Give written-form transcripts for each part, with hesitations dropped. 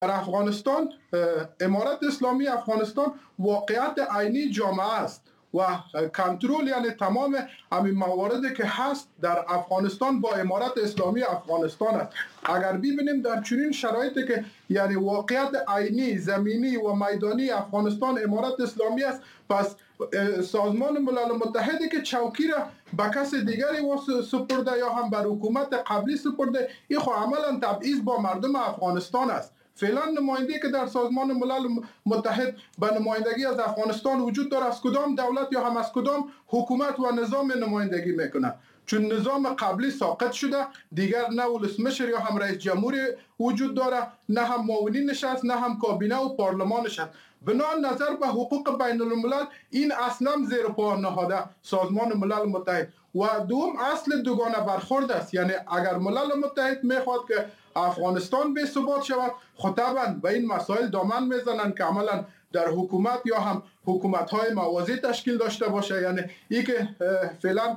افغانستان امارت اسلامی افغانستان واقعیت عینی جامعه است و کنترل یعنی تمام همین مواردی که هست در افغانستان با امارت اسلامی افغانستان است. اگر ببینیم در چنین شرایطی که یعنی واقعیت عینی زمینی و میدانی افغانستان امارت اسلامی است، پس سازمان ملل متحد که چوکی را به کس دیگری سپرده یا هم بر حکومت قبلی سپرده، این خو عملا تبعیض با مردم افغانستان است. فعلا نماینده که در سازمان ملل متحد به نمایندگی از افغانستان وجود داره از کدام دولت یا هم از کدام حکومت و نظام نمایندگی میکنه؟ چون نظام قبلی ساقط شده، دیگر نه ولسمشر یا هم رئیس جمهور وجود داره، نه هم معاونین نشست، نه هم کابینه و پارلمان نشست. بنا نظر به حقوق بین الملل این اصلا زیر پا نهاده سازمان ملل متحد و دوم اصل دوگانه برخورد است. یعنی اگر ملل متحد میخواد که افغانستان به ثبات شود، خطاباً به این مسائل دامن میزنن که عملا در حکومت یا هم حکومت‌های موازی تشکیل داشته باشه. یعنی این که فعلا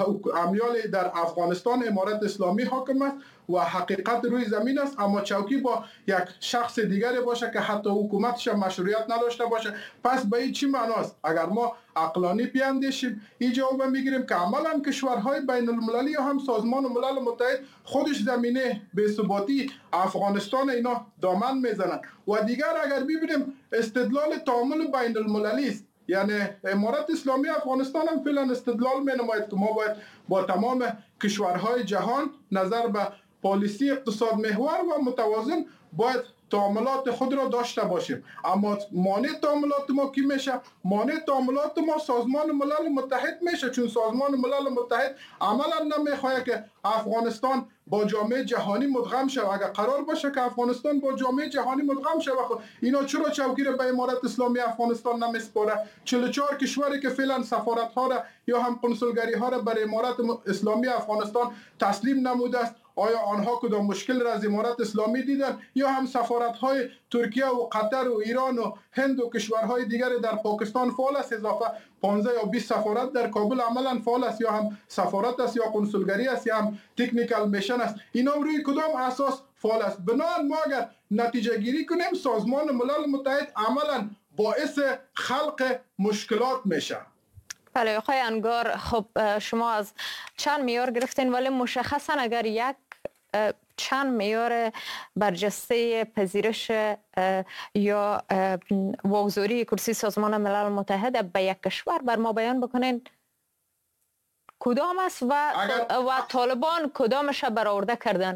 امیال در افغانستان امارت اسلامی حاکم است و حقیقت روی زمین است، اما چوکی با یک شخص دیگری باشه که حتی حکومتش مشروعیت نداشته باشه. پس به این چی معناست؟ اگر ما عقلانی بیاندیشیم این جواب میگیریم که عملا کشورهای بین المللی یا هم سازمان ملل متحد خودش زمینه به ثباتی افغانستان اینا دامن میزنن. و دیگر اگر ببینیم استدلال تعامل بین المللی است، یعنی امارت اسلامی افغانستان هم فعلا استدلال می نماید که ما باید با تمام کشورهای جهان نظر به پالیسی اقتصاد محور و متوازن باید تعاملات خود را داشته باشیم. اما مانع تعاملات ما کی میشه؟ مانع تعاملات ما سازمان ملل متحد میشه، چون سازمان ملل متحد عملا نمیخواد که افغانستان با جامعه جهانی مدغم شود. اگر قرار باشه که افغانستان با جامعه جهانی مدغم شود، اینا چرا چوکی را به امارت اسلامی افغانستان نمیسپاره؟ 44 کشوری که فعلا سفارت ها را یا هم قنصلگری ها را بر امارت اسلامی افغانستان تسلیم نموده است، آیا آنها کدام مشکل را از امارت اسلامی دیدن؟ یا هم سفارت های ترکیه و قطر و ایران و هند و کشورهای دیگر در پاکستان فعال است، اضافه 15 یا 20 سفارت در کابل عملا فعال است، یا هم سفارت است یا قنصلگری است یا هم تکنیکال میشن است. اینا روی کدام اساس فعال است؟ بنابراین ما اگر نتیجه گیری کنیم سازمان ملل متحد عملا باعث خلق مشکلات میشه. بله آقای انگار، خب شما از چند معیار گرفتین، ولی مشخصا اگر یک چند معیار برجسته پذیرش یا واگذاری کرسی سازمان ملل متحد به یک کشور بر ما بیان بکنین کدام است و طالبان کدامش برآورده کردن؟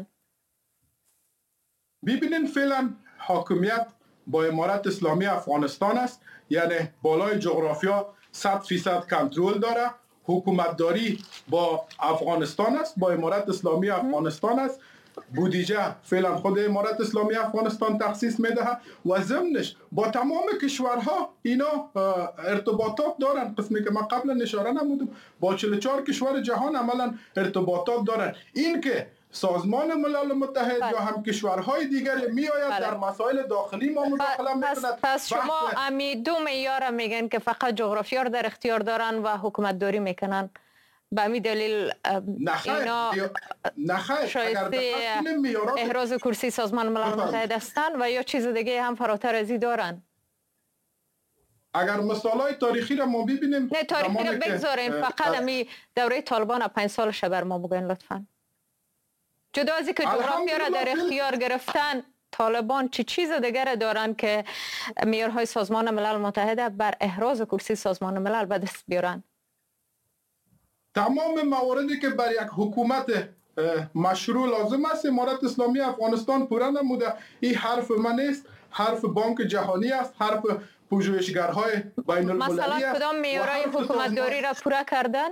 ببینین فعلا حاکمیت با امارت اسلامی افغانستان است، یعنی بالای جغرافیا 100% کنترل داره. حکومتداری با افغانستان است، با امارت اسلامی افغانستان است. بودجه فعلا خود امارت اسلامی افغانستان تخصیص میده و ضمنش با تمام کشورها اینا ارتباطات دارن. قسمی که من قبلا اشاره نمودم، با 44 کشور جهان عملا ارتباطات دارن. این که سازمان ملل متحد یا هم کشورهای دیگر میآید در مسائل داخلی ما مداخله میکند. پس شما امی دو معیار میگن که فقط جغرافیا رو در اختیار دارن و حکومت داری میکنن، به همین دلیل اینا شایسته احراز کرسی سازمان ملل متحد هستند و یا چیز دیگه هم فراتر از این دارن؟ اگر مثالای تاریخی را ما ببینیم، نه تاریخی را بگذاریم، فقط امی دوره طالبان 5 سالش بر ما بگوین لطفاً. جدا از اینکه جغرافیا را در اختیار گرفتن، طالبان چه چیز دیگر دارن که معیارهای سازمان ملل متحد بر احراز کرسی سازمان ملل به دست بیارن؟ تمام مواردی که بر یک حکومت مشروع لازم است امارت اسلامی افغانستان پورا نموده. این حرف من نیست، حرف بانک جهانی است، حرف پژوهشگرهای بین المللی است. مثلا کدام معیارهای حکومتداری را پورا کردن؟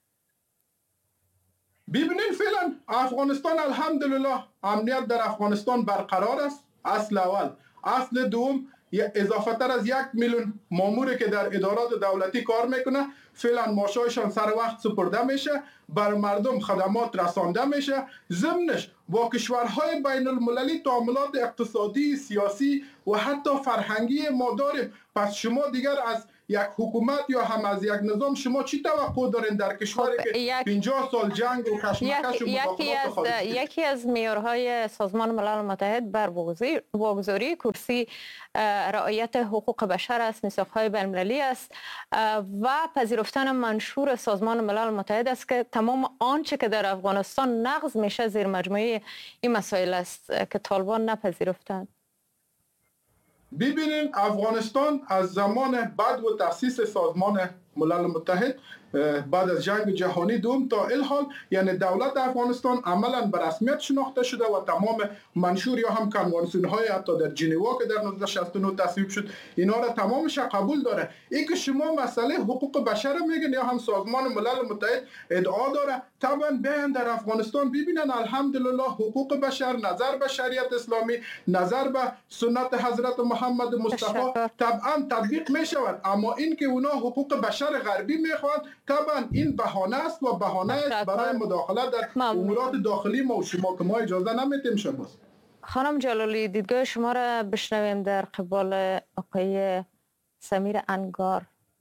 ببینید فعلا افغانستان الحمدلله امنیت در افغانستان برقرار است. اصل اول. اصل دوم، اضافه تر از 1 میلیون ماموری که در ادارات دولتی کار میکنه فعلا معاششان سر وقت سپرده میشه، بر مردم خدمات رسانده میشه. ضمنش با کشورهای بین المللی تعاملات اقتصادی، سیاسی و حتی فرهنگی ما داریم. پس شما دیگر از یک حکومت یا هم از یک نظام شما چی توقع دارین در کشوری که 50 سال جنگ و کشمکش و مداخلات خارجی؟ یکی از معیارهای سازمان ملل متحد بر واگذاری کرسی رعایت حقوق بشر است، میثاق‌های بین‌المللی است و پذیرفتن منشور سازمان ملل متحد است که تمام آنچه که در افغانستان نقض میشه زیر مجموعه این مسائل است که طالبان نپذیرفتند. ببینین افغانستان از زمان بعد و تأسیس سازمان ملل متحد بعد از جنگ جهانی دوم تا الحال یعنی دولت افغانستان عملا به رسمیت شناخته شده و تمام منشور یا هم کنوانسیون های حتی در ژنوا که در 1969 تصویب شد اینا را تمامش قبول داره. این که شما مسئله حقوق بشر میگن یا هم سازمان ملل متحد ادعا داره، طبعا بیان در افغانستان ببینن الحمدلله حقوق بشر، نظر به شریعت اسلامی، نظر به سنت حضرت محمد مصطفی طبعا تطبیق می شود. اما این که اونا حقوق بشر غربی میخوان طبعا این بهانه است و بهانه است برای مداخله در امورات داخلی ما و شما که ما اجازه نمیدیم. شما خانم جلالی دیدگاه شما را بشنویم در قبال آقای سمیر انگار.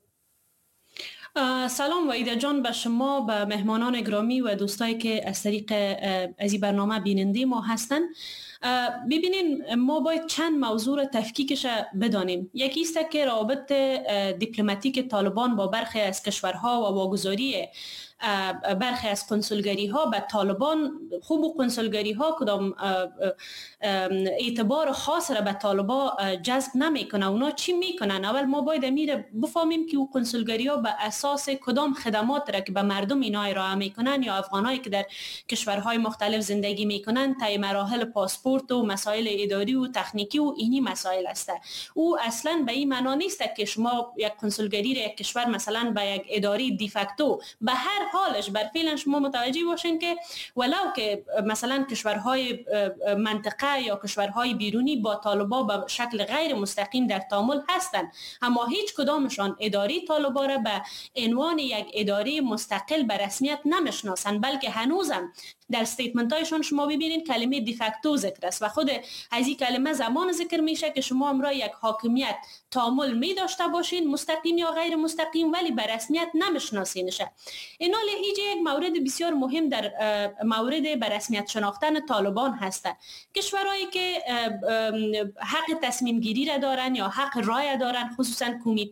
سلام وحیده جان به شما، به مهمانان گرامی و دوستایی که از طریق از این برنامه بیننده ما هستن. ببینین ما باید چند موضوع را تفکیکش بدانیم. یکی است که روابط دیپلماتیک طالبان با برخی از کشورها و واگذاری برخی از کنسولگری ها به طالبان، خوب و کنسولگری ها کدام اعتبار خاص را به طالبا جذب نمیکنه. اونا چی میکنن؟ اول ما باید امیر بفهمیم که او کنسولگری ها به اساس کدام خدمات را که به مردم اینا ارائه میکنن یا افغانایی که در کشورهای مختلف زندگی میکنن طی مراحل پاسپورت و مسائل اداری و تکنیکی و اینی مسائل است. او اصلا به این معنا نیست که شما یک کنسولگری را یک کشور مثلا به یک اداری دیفکتو به هر حالش بر فعلا شما متوجه باشین که ولو که مثلا کشورهای منطقه یا کشورهای بیرونی با طالبا به شکل غیر مستقیم در تعامل هستند، اما هیچ کدامشان اداره طالبا را به عنوان یک اداره مستقل به رسمیت نمیشناسند، بلکه هنوزم در استیتمنت هایشان شما ببینید کلمه دیفکتو ذکر است و خود از این کلمه زمان ذکر میشه که شما امرای یک حاکمیت تعامل می داشته باشین مستقیم یا غیر مستقیم ولی به رسمیت نمیشناسینش. اینا لیجه یک مورد بسیار مهم در مورد به رسمیت شناختن طالبان هست. کشورهایی که حق تصمیم گیری را دارن یا حق رای دارن، خصوصا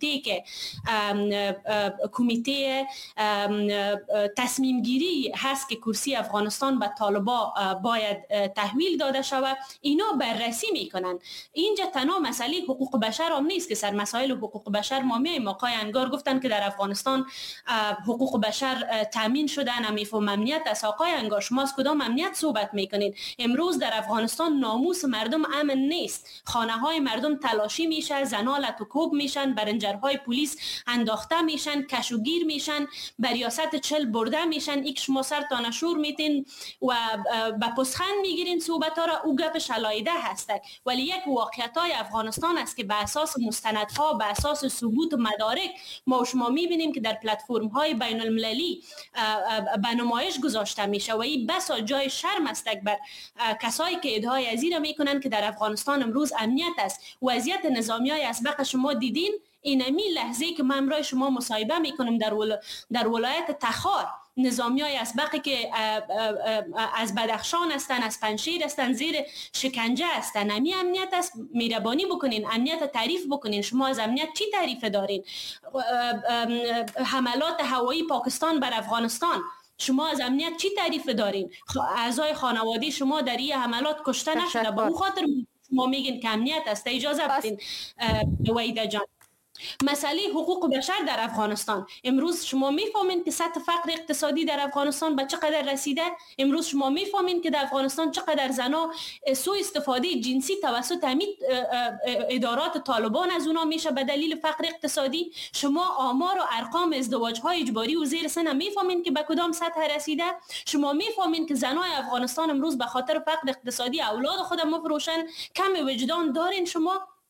کمیته تصمیم گیری هست که کرسی افغانستان به طالبا باید تحویل داده شود، اینا بررسی میکنن. اینجا تنها مسئله حقوق بشر هم نیست که سر مسائل حقوق بشر ما میایم. آقای انگار گفتن که در افغانستان حقوق بشر تامین شدن، امیفهم امنیت است. آقای انگار شما از کدام امنیت صحبت میکنید؟ امروز در افغانستان ناموس مردم امن نیست، خانه های مردم تلاشی میشه، زنا لطوکوب میشن، برنجرهای پلیس انداخته میشن، کشوگیر میشن، بریاست چل برده میشن. ایک شما سر تا نشور میتین و به پسخند میگیرین صحبت ها را، او گپ شلایده هسته. ولی یک واقعیت های افغانستان است که به اساس مستندها، به اساس ثبوت مدارک ما شما میبینیم که در پلتفرم های بین المللی به نمایش گذاشته میشه و این بسا جای شرم است بر کسایی که ادعای از این را میکنن که در افغانستان امروز امنیت است. وضعیت نظامی های اسبق شما دیدین؟ اینمی لحظه که من امروز شما مصاحبه میکنم در ولایت تخار، نظامی های اسبقی که از بدخشان هستن، از پنجشیر هستن، زیر شکنجه هستن. امی امنیت است؟ میربانی بکنین، امنیت تعریف بکنین. شما از امنیت چی تعریف دارین؟ حملات هوایی پاکستان بر افغانستان، شما از امنیت چی تعریف دارین؟ اعضای خانواده شما در این حملات کشته نشده، به اون خاطر شما میگین که امنیت است. اجازه بدین وحیده جان. مسئله حقوق بشر در افغانستان، امروز شما میفهمین که سطح فقر اقتصادی در افغانستان به چقدر رسیده. امروز شما میفهمین که در افغانستان چقدر زنا سوء استفاده جنسی توسط ادارات طالبان از اونا میشه به دلیل فقر اقتصادی. شما آمار و ارقام ازدواج های اجباری و زیر سن میفهمین که به کدام سطح رسیده. شما میفهمین که زنای افغانستان امروز به خاطر فقر اقتصادی اولاد خود مفروشن. کم وجدان دارین شما؟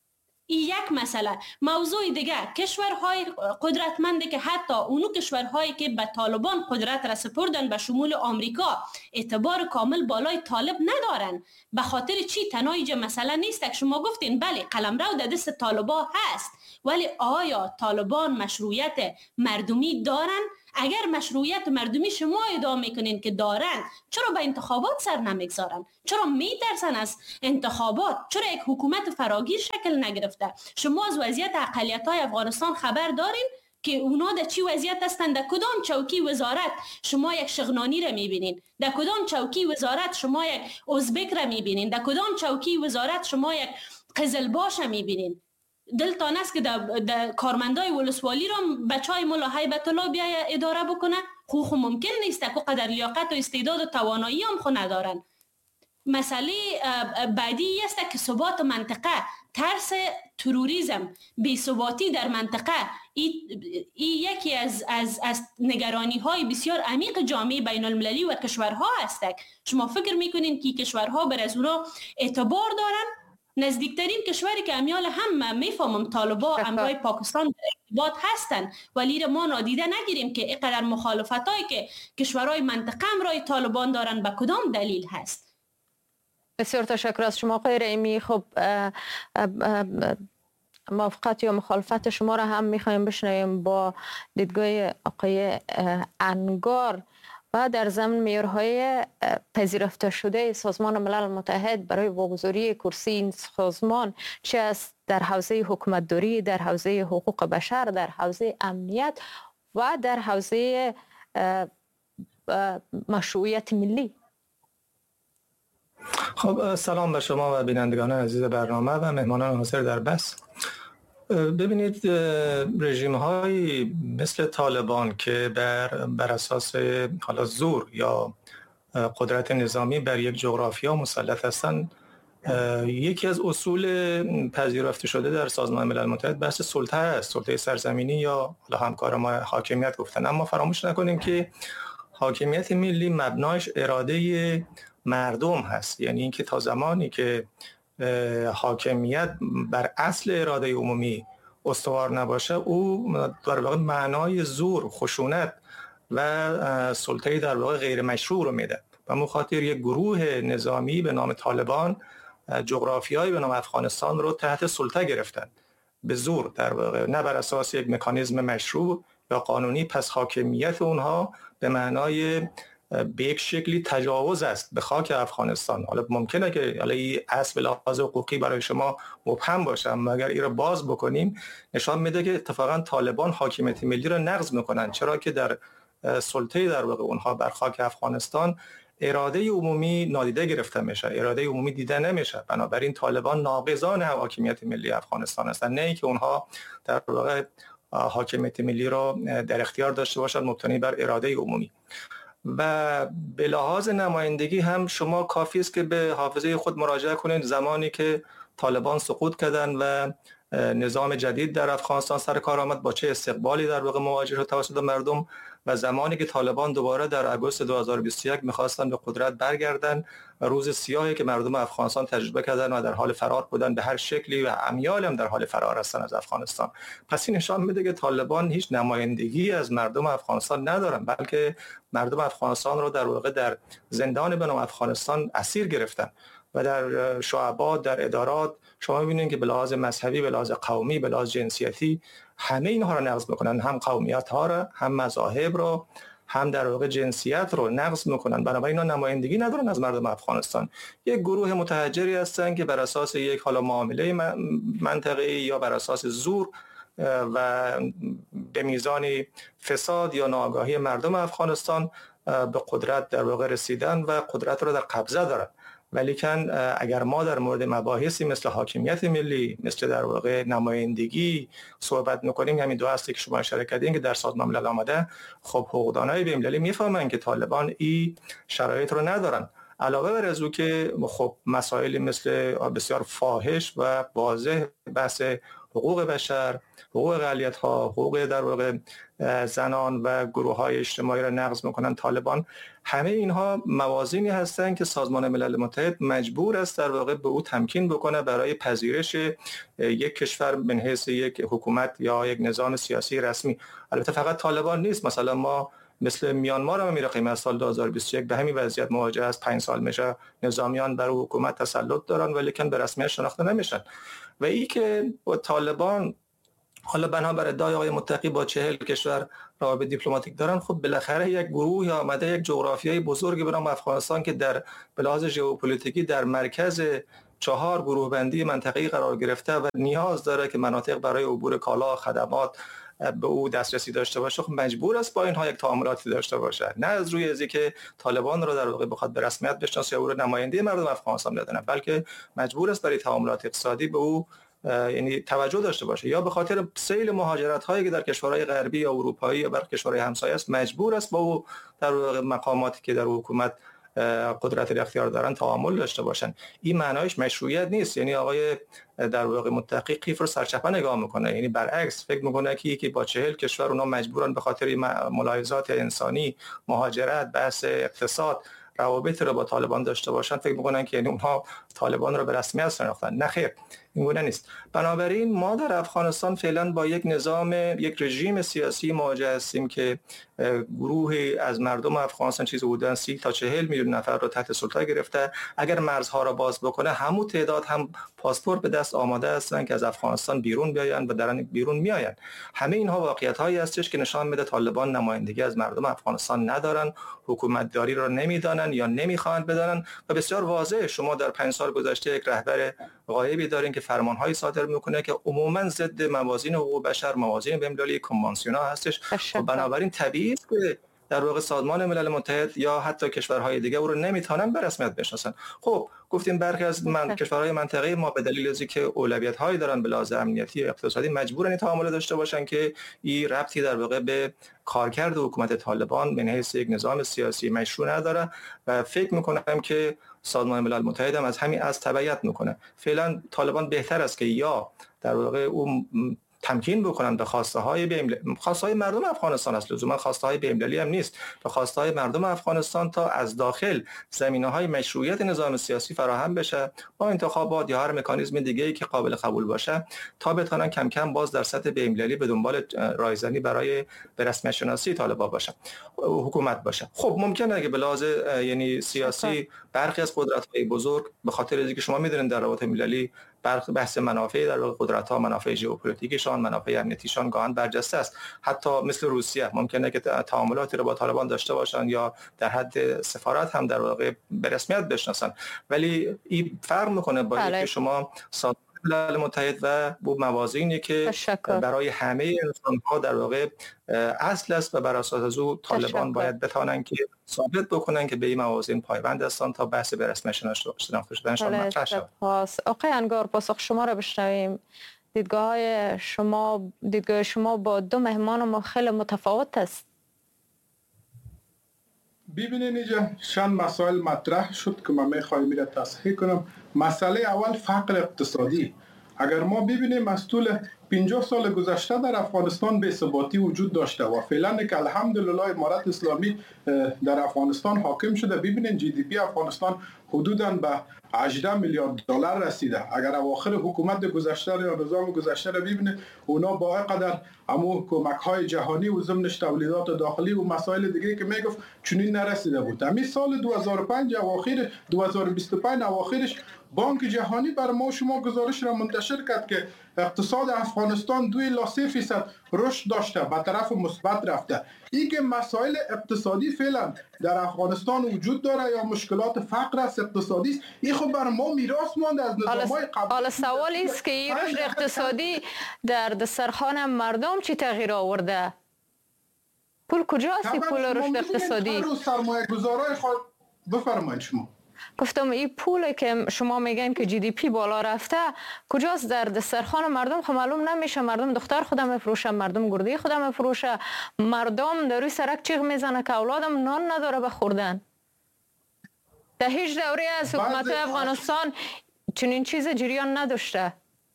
این یک مسئله. موضوع دیگه، کشورهای قدرتمنده که حتی اونو کشورهایی که به طالبان قدرت را سپردن به شمول آمریکا اعتبار کامل بالای طالب ندارن. به خاطر چی؟ تنها مسئله نیست که شما گفتین بله قلمرو در دست طالبان هست، ولی آیا طالبان مشروعیت مردمی دارن؟ اگر مشروعیت مردمی شما ادعا میکنین که دارن، چرا به انتخابات سر نمیگذارن؟ چرا میترسن از انتخابات؟ چرا یک حکومت فراگیر شکل نگرفته؟ شما از وضعیت اقلیت‌های افغانستان خبر دارین که اونا در چی وضعیت هستند؟ در کدام چوکی وزارت شما یک شغنانی را میبینین؟ در کدام چوکی وزارت شما یک ازبک را میبینین؟ در کدام چوکی وزارت شما یک قزلباش را میبینین؟ دلتان است که در کارمندای ولسوالی را بچهای ملا هیبت الله بیا اداره بکنه؟ خو ممکن نیست که قدر لیاقت و استعداد و توانایی هم خو ندارن. مسئله بعدی است که ثبات منطقه، ترس تروریسم، بی‌ثباتی در منطقه، این یکی از نگرانی های بسیار عمیق جامعه بین المللی و کشورها است. شما فکر میکنین که کشورها بر از اونا اعتبار دارن؟ نزدیکترین کشوری که امیال هم میفهمم طالبا امرای پاکستان در ارتباط هستن، ولی ما نادیده نگیریم که اینقدر مخالفتایی که کشورهای منطقه امرای طالبان دارن به کدام دلیل هست. بسیار تشکر از شما آقای رحیمی. خب موافقت یا مخالفت شما را هم میخوایم بشنویم با دیدگاه آقای انگار و در ضمن معیارهای پذیرفته شده سازمان ملل متحد برای واگذاری کرسی این سازمان، چه است در حوزه حکومتداری، در حوزه حقوق بشر، در حوزه امنیت و در حوزه مشروعیت ملی. خب سلام به شما و بینندگان عزیز برنامه و مهمانان حاضر در بث. ببینید رژیم های مثل طالبان که بر اساس حالا زور یا قدرت نظامی بر یک جغرافیا مسلط هستند، یکی از اصول پذیرفته شده در سازمان ملل متحد بحث سلطه است، سلطه سرزمینی یا حالا همکار ما حاکمیت گفتن. اما فراموش نکنیم که حاکمیت ملی مبناش اراده مردم هست، یعنی اینکه تا زمانی که حاکمیت بر اصل اراده عمومی استوار نباشه، او در واقع معنای زور، خشونت و سلطه در واقع غیر مشروع رو میده. و مخاطر یک گروه نظامی به نام طالبان جغرافیایی به نام افغانستان رو تحت سلطه گرفتن به زور، در واقع نه بر اساس یک مکانیزم مشروع یا قانونی. پس حاکمیت اونها به معنای به یک شکلی تجاوز است به خاک افغانستان. حالا ممکنه که حالا این اصل به لحاظ حقوقی برای شما مبهم باشه، اما اگر این رو باز بکنیم نشان میده که اتفاقا طالبان حاکمیت ملی رو نقض میکنن، چرا که در سلطه در واقع اونها بر خاک افغانستان اراده عمومی نادیده گرفته میشه، اراده عمومی دیده نمیشه. بنابراین طالبان ناقضان حاکمیت ملی افغانستان هستند، نه اینکه اونها در واقع حاکمیت ملی رو در اختیار داشته باشند مبتنی بر اراده عمومی. و به لحاظ نمایندگی هم شما کافی است که به حافظه خود مراجعه کنید. زمانی که طالبان سقوط کردن و نظام جدید در افغانستان سر کار آمد، با چه استقبالی در واقع مواجه شد توسط مردم، و زمانی که طالبان دوباره در آگوست 2021 می‌خواستن به قدرت برگردن، روز سیاهی که مردم افغانستان تجربه کردن و در حال فرار بودن به هر شکلی و امیال هم در حال فرار هستن از افغانستان. پس این نشان میده که طالبان هیچ نمایندگی از مردم افغانستان ندارن، بلکه مردم افغانستان رو در واقع در زندان به نام افغانستان اسیر گرفتن و در شعبات، در ادارات شما می‌بینید که به لحاظ مذهبی، به لحاظ قومی، به لحاظ جنسیتی همه اینها رو نقض میکنن، هم قومیت ها رو، هم مذاهب رو، هم در واقع جنسیت رو نقض میکنن. بنابراین اینا نمایندگی ندارن از مردم افغانستان. یک گروه متحجری هستن که بر اساس یک حالا معامله منطقه‌ای یا بر اساس زور و به میزان فساد یا ناآگاهی مردم افغانستان به قدرت در واقع رسیدن و قدرت رو در قبضه دارن. ولیکن اگر ما در مورد مباحثی مثل حاکمیت ملی، مثل در واقع نمایندگی صحبت می‌کنیم، همین دو اصلی که شما اشاره کردین که در سازمان ملل آمده، خب حقوقدانای بین‌المللی میفهمن که طالبان این شرایط رو ندارن. علاوه بر از او که خب مسائلی مثل بسیار فاحش و واضح بحث حقوق بشر، حقوق اقلیت‌ها، حقوق در واقع زنان و گروه‌های اجتماعی را نقض می‌کنن طالبان، همه اینها موازینی هستند که سازمان ملل متحد مجبور است در واقع به او تمکین بکنه برای پذیرش یک کشور من حیث یک حکومت یا یک نظام سیاسی رسمی. البته فقط طالبان نیست، مثلا ما مثل میانمار هم میرقیم از سال 2021 به همین وضعیت مواجه است. 5 سال میشه نظامیان بر حکومت تسلط دارن ولی که به رسمیت شناخته نمیشن. و این که طالبان حالا بنابر ادعای آقای متقی با 40 کشور روابط دیپلماتیک دارن، خب بالاخره یک گروه آمده یک جغرافیای بزرگی به نام افغانستان که در بلاز ژئوپلیتیکی در مرکز 4 گروه بندی منطقه‌ای قرار گرفته و نیاز داره که مناطق برای عبور کالا، خدمات به او دسترسی داشته باشه، خب مجبور است با اینها یک تعاملاتی داشته باشه، نه از روی ازی که طالبان رو در واقع بخواد به رسمیت بشناسه یا او رو نماینده مردم افغانستان بدونه، بلکه مجبور است برای تعاملات اقتصادی به او یعنی توجه داشته باشه، یا به خاطر سیل مهاجرت هایی که در کشورهای غربی یا اروپایی یا بر کشورهای همسایه است مجبور است با او در واقع مقاماتی که در حکومت قدرت اختیار دارن تعامل داشته باشن. این معنایش مشروعیت نیست. یعنی آقای در واقع متقی قیف رو سرچپه نگاه میکنه، یعنی برعکس فکر میکنه که با 40 کشور اونا مجبورن به خاطر ملاحظات انسانی، مهاجرت، بحث اقتصاد روابط رو با طالبان داشته باشن، فکر میکنن که یعنی اونها طالبان رو به رسمیت شناختن. نه خیر، این گونه نیست. بنابراین ما در افغانستان فعلا با یک نظام، یک رژیم سیاسی مواجه هستیم که گروهی از مردم افغانستان چیزی حدود 30 تا 40 میلیون نفر رو تحت سلطه گرفته. اگر مرزها را باز بکنه همون تعداد هم پاسپورت به دست آماده هستن که از افغانستان بیرون بیاین و درن بیرون میآین. همه اینها واقعیت‌هایی هستش که نشان میده طالبان نمایندگی از مردم افغانستان ندارن، حکومتداری را نمیدانن یا نمیخواهند بدانن و بسیار واضحه. شما در 5 سال گذشته یک رهبر غایبی دارین که فرمان‌های صادر میکنه که عموماً ضد موازین حقوق بشر، موازین بین‌المللی کنوانسیونال هستش. و بنابراین طبیعیه که در واقع سازمان ملل متحد یا حتی کشورهای دیگه او رو نمیتونن به رسمیت بشناسن. خب گفتیم برخی از کشورهای منطقه ما به دلیل اینکه اولویت‌هایی دارن به لحاظ امنیتی و اقتصادی مجبورن تعامل داشته باشن که این ربطی در واقع به کارکرد حکومت طالبان من حیث یک نظام سیاسی مشروع نداره و فکر میکنم که سازمان ملل متحد هم از همین از تبعیت میکنه. فعلا طالبان بهتر است که یا در واقع اون تمکین بکنن به خواستهای مردم افغانستان، اصل لزوما خواستهای بین‌المللی هم نیست، به خواستهای مردم افغانستان تا از داخل زمینه‌های مشروعیت نظام سیاسی فراهم بشه با انتخابات یا هر مکانیزم دیگه‌ای که قابل قبول باشه تا بتونن کم کم باز در سطح بین‌المللی به دنبال رایزنی برای به رسمیت شناسی طالبان باشه، حکومت باشه. خب ممکنه که به لحاظ یعنی سیاسی برخی از قدرت‌های بزرگ به خاطر اینکه شما می‌دونید در روابط مللی بحث منافع در واقع قدرت‌ها، منافع ژئوپلیتیکشان، منافع امنیتیشان گاهن برجسته است. حتی مثل روسیه ممکنه که تعاملاتی رو با طالبان داشته باشند یا در حد سفارت هم در واقع به رسمیت بشناسن، ولی این فرق میکنه با اینکه شما ملل متحد و با موازینی که برای همه انسان‌ها در واقع اصل است و بر اساس از او طالبان باید بتوانند که ثابت بکنن که به این موازین پایبند هستند تا بحث به رسمیت شناخته شدنشان مطرح شود. آقای انگار پاسخ شما را بشنویم. دیدگاه شما با دو مهمان ما خیلی متفاوت است. ببینید اینجا چند مسائل مطرح شد که من میخوایم میره تصحیح کنم. مسئله اول فقر اقتصادی. اگر ما ببینیم از طول 50 سال گذشته در افغانستان بی‌ثباتی وجود داشته و فعلا که الحمدلله امارت اسلامی در افغانستان حاکم شده، ببینید جی دی پی افغانستان حدوداً به 18 میلیارد دلار رسیده. اگر اواخر حکومت گذشته یا نظام گذشته را ببینید، اونا با اینقدر امو کمک‌های جهانی و ضمنش تولیدات داخلی و مسائل دیگه که میگفت چنین نرسیده بود. همین سال 2005 اواخر 2025 اواخرش بانک جهانی بر ما شما گزارش را منتشر کرد که اقتصاد افغانستان 2.3% رشد داشته، به طرف مثبت رفته. این که مسائل اقتصادی فعلا در افغانستان وجود داره یا مشکلات فقر است اقتصادی است، این خب بر ما میراث مانده از نظام‌های قبلی. حالا سوال است که این رشد اقتصادی در دسترخوان مردم چی تغییر آورده؟ پول کجاست پول رشد اقتصادی؟ سرمایه‌گذارای خود بفرمایید شما. گفتم این پولی که شما میگن که جی دی پی بالا رفته کجاست در دسترخوان مردم؟ خب معلوم نمیشه. مردم دختر خودم میفروشه، مردم گردی خودم میفروشه، مردم در روی سرک چیغ میزنه که اولادم نان نداره به خوردن. در هیچ دوره از حکومت افغانستان چنین چیز جریان نداشته.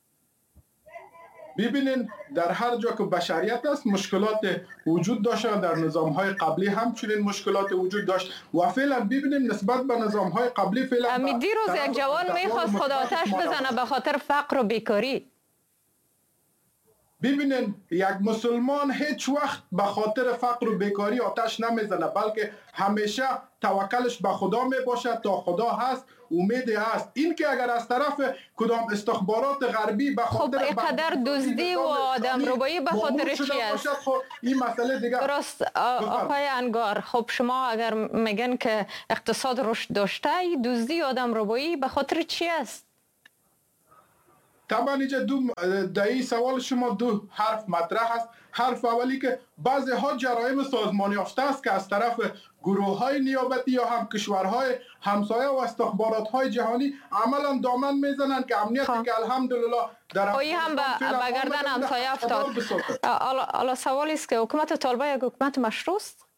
ببینین در هر جا که بشریت است مشکلات وجود داشته، در نظام‌های قبلی هم چنین مشکلات وجود داشت و فعلا ببینیم نسبت به نظام‌های قبلی فعلا دیروز یک جوان میخواست خود آتش بزنه به خاطر فقر و بیکاری. ببینین یک مسلمان هیچ وقت به خاطر فقر و بیکاری آتش نمیزنه، بلکه همیشه توکلش به خدا میباشه. تا خدا هست امید هست. این که اگر از طرف کدام استخبارات غربی به خاطر اینقدر دزدی و آدمربایی به خاطر چی است؟ این مسئله دیگه درست آقای انگار. خب شما اگر میگن که اقتصاد رشد داشته، دزدی و آدمربایی به خاطر چی است؟ طبعا اینجا در این سوال شما دو حرف مطرح است. حرف اولی که بعضی ها جرایم سازمان یافته است که از طرف گروه های نیابتی یا هم کشورهای همسایه و استخبارات های جهانی عملا دامن میزنند که امنیتی که الحمدلله در هم به گردن همسایه افتاد. حالا سوالی است که حکومت طالبان یک حکومت مشروع است؟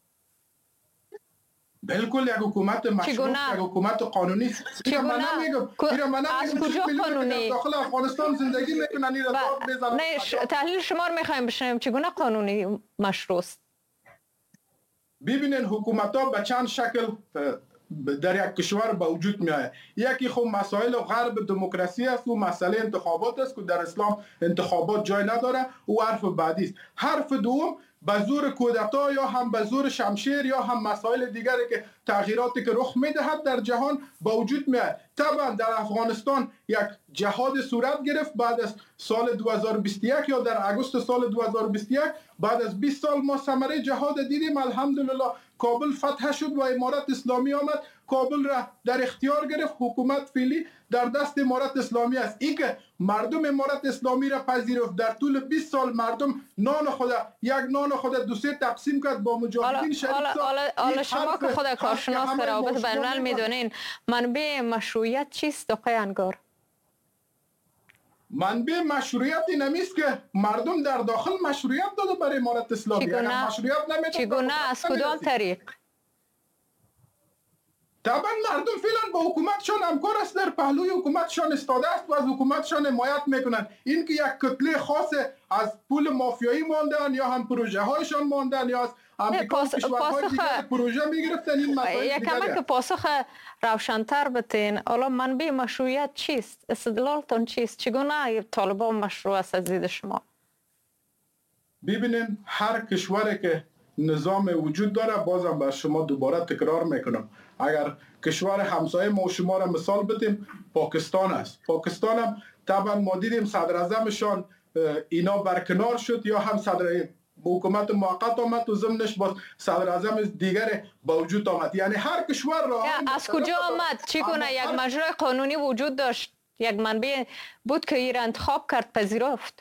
بالکل یک حکومت مشروع، یک حکومت قانونی. از کجا قانونی؟ داخل افغانستان زندگی میکنن این را بزنن. نه تحلیل شما رو میخوایم بشنویم. چگونه قانونی مشروع است؟ ببینین حکومت ها به چند شکل در یک کشور به وجود می آید. یکی خب مسائل غرب دموکراسی است و مسئله انتخابات است که در اسلام انتخابات جای نداره و حرف بعدی است. حرف دوم به زور کودتا یا هم به زور شمشیر یا هم مسائل دیگری که تغییراتی که رخ میدهد در جهان با وجود میاد. طبعا در افغانستان یک جهاد صورت گرفت بعد از سال 2021 یا در اگست سال 2021. بعد از 20 سال ما ثمره جهاد دیدیم. الحمدلله کابل فتح شد و امارت اسلامی آمد، کابل را در اختیار گرفت. حکومت فعلی در دست امارت اسلامی است. این که مردم امارت اسلامی را پذیرفت، در طول 20 سال مردم نان خود دو سه تقسیم کرد با مجاهدین شریک. حالا شما که خود کارشناس روابط بین الملل میدونین، منبع مشروعیت چیست آقای انگار؟ منبع مشروعیت این است که مردم در داخل مشروعیت داده برای امارت اسلامی. چگونه؟ از کدام طریق؟ طبعا مردم فعلا با حکومتشان همکار است، در پهلوی حکومتشان استاده است و از حکومتشان حمایت میکنند. این که یک کتله خاص از پول مافیایی ماندن یا هم پروژه هایشان ماندن یا از امریکا و کشورهای دیگر پروژه میگرفتن، این مسائل دیگه. یک پاسخ روشن‌تر بتین. حالا منبع مشروعیت چیست؟ استدلالتون چیست؟ چگونه طالبان مشروع است از دید شما؟ ببینین هر کشوری که نظام وجود داره، بازم بر شما دوباره تکرار میکنم، اگر کشور همسایه ما و شما را مثال بدیم، پاکستان است. پاکستان هم طبعا ما دیدیم صدر اعظمشان اینا برکنار شد یا هم صدر حکومت موقت آمد و ضمنش باز صدر اعظم دیگر با وجود آمد. یعنی هر کشور را از کجا آمد؟ چگونه یک مجرای قانونی وجود داشت؟ یک منبع بود که ایران انتخاب کرد پذیرفت؟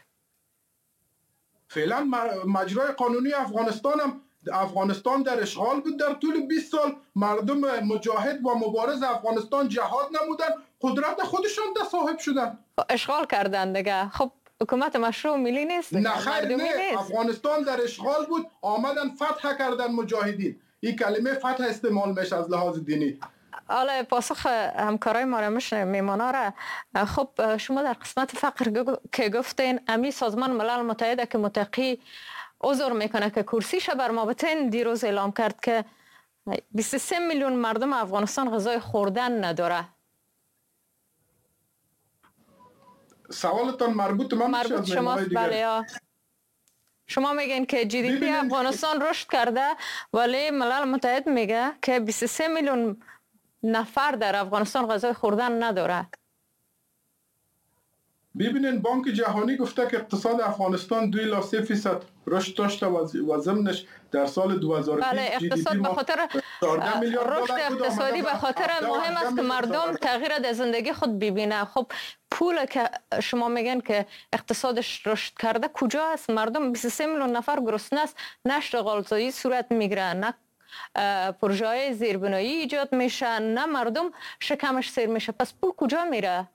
فعلا مجرای قانونی افغانستان در اشغال بود. در طول 20 سال مردم مجاهد و مبارز افغانستان جهاد نمودن، قدرت خودشان ده صاحب شدن. اشغال کردن دیگه. خب حکومت مشروع ملی نیست؟ نه خیر، نه. افغانستان در اشغال بود، آمدن فتح کردن مجاهدین. این کلمه فتح استعمال میشه از لحاظ دینی. حالا پاسخ همکارای ما را میشنویم، میمانا را. خب شما در قسمت فقر که گفتین امی سازمان ملل متحد که متقی عذر میکنه که کرسیش بر ما بتین، دیروز اعلام کرد که 23 میلیون مردم افغانستان غذای خوردن نداره. سوالتان مربوط شماست؟ بله. شما میگین که جی دی پی افغانستان رشد کرده، ولی ملل متحد میگه که 23 میلیون نفر در افغانستان غذای خوردن نداره. ببینین بانک جهانی گفته که اقتصاد افغانستان 2.3% رشد داشته و ضمنش در سال 2020 بله، اقتصاد به خاطر رشد اقتصادی به خاطر مهم است که مردم تغییر در زندگی خود ببینه. خب پول که شما میگن که اقتصادش رشد کرده کجا است؟ مردم 23 میلیون نفر گرسنه است، نه اشتغال زایی صورت میگیره، نه پروژه های زیربنایی ایجاد میشه، نه مردم شکمش سیر میشه. پس پول کجا میره؟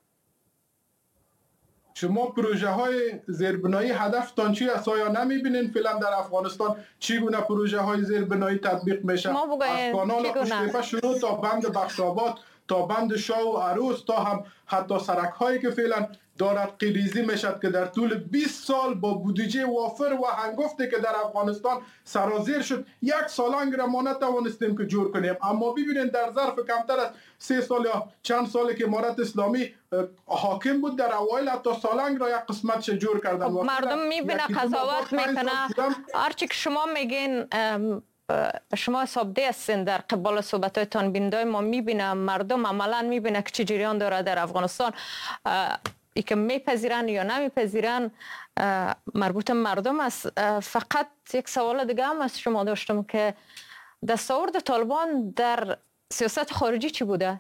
شما پروژه های زیربنایی هدفتان چی است؟ آیا نمیبینین فعلا در افغانستان چگونه پروژه های زیربنایی تطبیق میشه؟ از کانال قشتیپه شروع تا بند بخشاباد تا بند شاه و عروس تا هم حتی سرک هایی که فعلا دارد قیریزی میشد که در طول 20 سال با بودجه وافر و هنگفتی که در افغانستان سرازیر شد یک سالنگ را ما نتوانستیم که جور کنیم. اما ببینید در ظرف کمتر از 3 سال یا چند سالی که امارت اسلامی حاکم بود در اوایل حتی سالنگ را یک قسمتش جور کردن. مردم میبینه قضاوت میکنه. هرچی که شما میگین شما حسابده هستین در قبال صحبتاتون، بیننده ما میبینه مردم عملا میبینه که چه جریان داره در افغانستان. ای که میپذیرن یا نمیپذیرن مربوط مردم است. فقط یک سوال دیگه هم از شما داشتم که دستاورد طالبان در سیاست خارجی چی بوده؟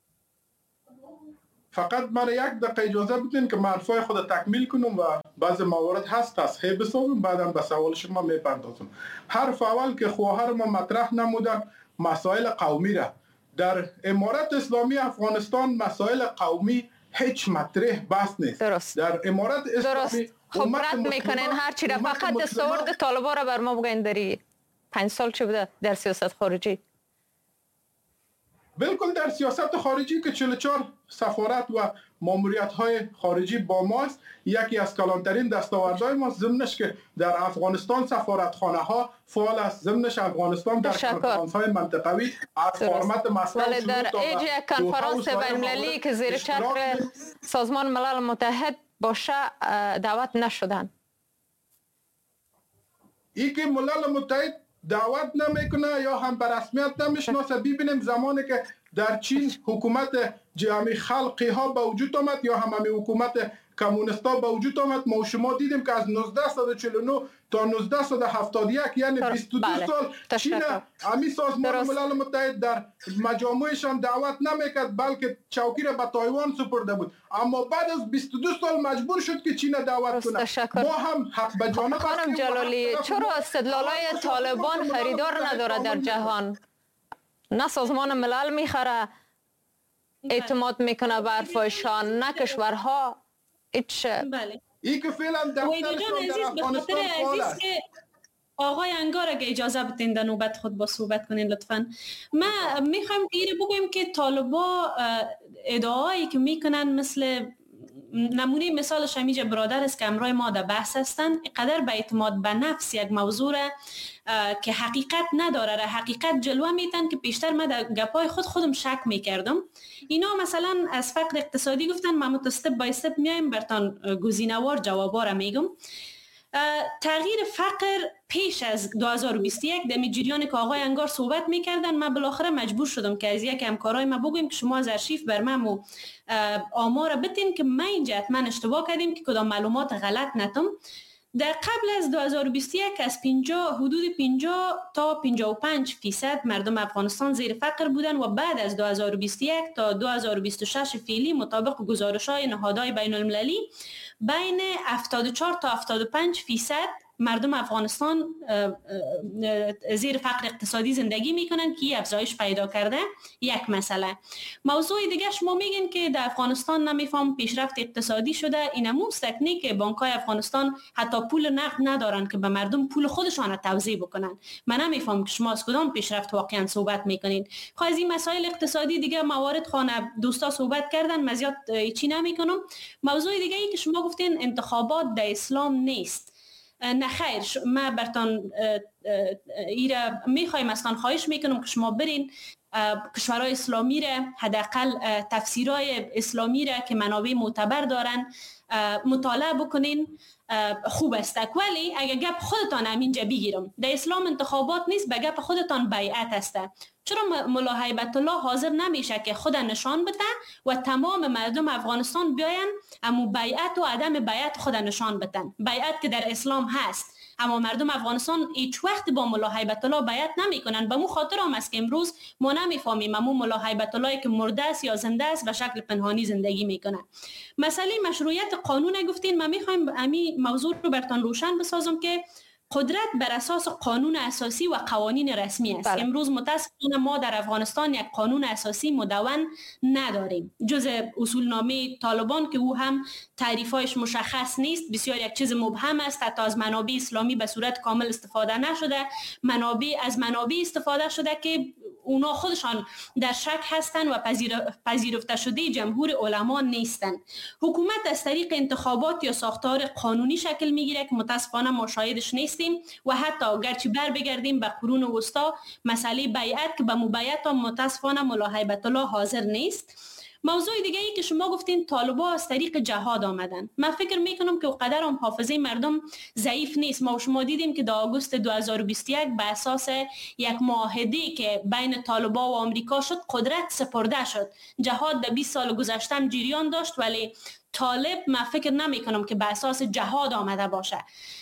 فقط من یک دقیقه اجازه بدین که حرفای خود تکمیل کنم و بعض موارد هست تصحیح بسازم، بعدم به سوال شما میپردازم. حرف اول که خواهر ما مطرح نمودن مسائل قومی را. در امارت اسلامی افغانستان مسائل قومی هیچ مطرح بحث نیست. درست. در امارت اسلامی خب رد میکنین هر چی را. فقط دستاورد طالبان را بر ما بگین در 5 سال چی بوده در سیاست خارجی؟ بالکل در سیاست خارجی که 44 سفارت و ماموریت های خارجی با ماست. یکی از کلانترین دستاوردهای ما ضمنش که در افغانستان سفارتخانه ها فعال است. ضمنش افغانستان در کنفرانس های منطقوی از فرمت مسکو ولی در ایج کنفرانس بین‌المللی که زیر چتر سازمان ملل متحد باشه دعوت نشدن. ای که ملل متحد دعوت نمیکنه یا هم به رسمیت نمیشناسه. ببینیم زمانی که در چین حکومت جمعی خلقی ها به وجود آمد یا هم حکومت کمونیستا به وجود آمد، ما شما دیدیم که از 1949 تا 1971 یعنی 22 سال چین امی سازمان ملل متحد در مجامعشان دعوت نمیکرد بلکه چوکی را به تایوان سپرده بود. اما بعد از 22 سال مجبور شد که چین دعوت کنه. ما هم حق به جانب خانم جلالی، چرا استدلالای طالبان خریدار نداره در جهان؟ نه سازمان ملل میخره اعتماد میکنه به حرفایشان، نه کشورها. بله. ای که فعلا در افغانستان عزیز که آقای انگار اگه اجازه بدین در نوبت خود با صحبت کنین لطفاً. ما میخوایم دیگه بگویم که طالبا ادعایی که میکنن مثل نمونه مثالش همیجا برادر است که امروز ما در بحث هستن، قدر به اعتماد به نفس یک موضوع که حقیقت نداره را حقیقت جلوه میتن که پیشتر من در گپای خودم شک میکردم. اینا مثلا از فقر اقتصادی گفتن، ما استپ بای استپ میایم برتان گزینه‌وار جوابا را میگم. تغییر فقر پیش از 2021 در جریان که آقای انگار صحبت میکردن، من بالاخره مجبور شدم که از یک همکارای ما بگویم که شما از ارشیف بر من آمار بتین که ما اینجا حتما اشتباه کردیم که کدام معلومات غلط نتم. در قبل از 2021 از حدود 50 تا 55% مردم افغانستان زیر فقر بودن و بعد از 2021 تا 2026 فعلی مطابق گزارش‌های نهادهای بین المللی بین 74 تا 75% مردم افغانستان زیر فقر اقتصادی زندگی میکنن که افزایش پیدا کرده. یک مسئله. موضوع دیگه شما میگین که در افغانستان نمیفهم پیشرفت اقتصادی شده. اینمو مستکنی که بانک‌های افغانستان حتی پول نقد ندارن که به مردم پول خودشان توزیع بکنن. من نمیفهم که شما از کدام پیشرفت واقعا صحبت میکنین. خب از این مسائل اقتصادی دیگه موارد خانه دوستا صحبت کردن، مزیاد چی نمیکنم. موضوع دیگه ای که شما گفتین انتخابات در اسلام نیست. نه خیر، ما برتان ایره میخوایم اصلا خواهش میکنم که شما برین کشورهای اسلامی را حداقل تفسیرهای اسلامی را که منابع معتبر دارن مطالعه بکنین. خوب است. ولی اگه گپ خودتان همینجا بگیرم، در اسلام انتخابات نیست، به گپ خودتان بیعت است. چرا ملا هیبت الله حاضر نمیشه که خود نشان بده و تمام مردم افغانستان بیاین امو بیعت و عدم بیعت خود نشان بدن؟ بیعت که در اسلام هست، اما مردم افغانستان هیچ وقت با ملا هیبت الله بیعت نمیکنن. به مو خاطر هم است که امروز ما نمیفهمیم امو ملا هیبت الله که مرده است یا زنده است و شکل پنهانی زندگی میکنه. مسئله مشروعیت قانون گفتین، ما میخوایم امی موضوع رو برتان روشن بسازم که قدرت بر اساس قانون اساسی و قوانین رسمی است. امروز متاسفانه ما در افغانستان یک قانون اساسی مدون نداریم جز اصولنامه طالبان که او هم تعریفایش مشخص نیست، بسیار یک چیز مبهم است. حتی از منابع اسلامی به صورت کامل استفاده نشده، از منابع استفاده شده که اونا خودشان در شک هستند و پذیرفته شده جمهور علما نیستند. حکومت از طریق انتخابات یا ساختار قانونی شکل میگیره که متاسفانه ما شاهدش نیستیم و حتی گرچه بر بگردیم به قرون وسطا مسئله بیعت که به مبیعت هم متاسفانه ملا هیبت الله حاضر نیست. موضوع دیگه ای که شما گفتین طالبا از طریق جهاد آمدن، من فکر میکنم که قدر هم حافظه مردم ضعیف نیست. ما و شما دیدیم که در آگوست 2021 به اساس یک معاهده که بین طالبا و آمریکا شد قدرت سپرده شد. جهاد در 20 سال گذشته هم جریان داشت، ولی طالب من فکر نمیکنم که به اساس جهاد آمده باشه.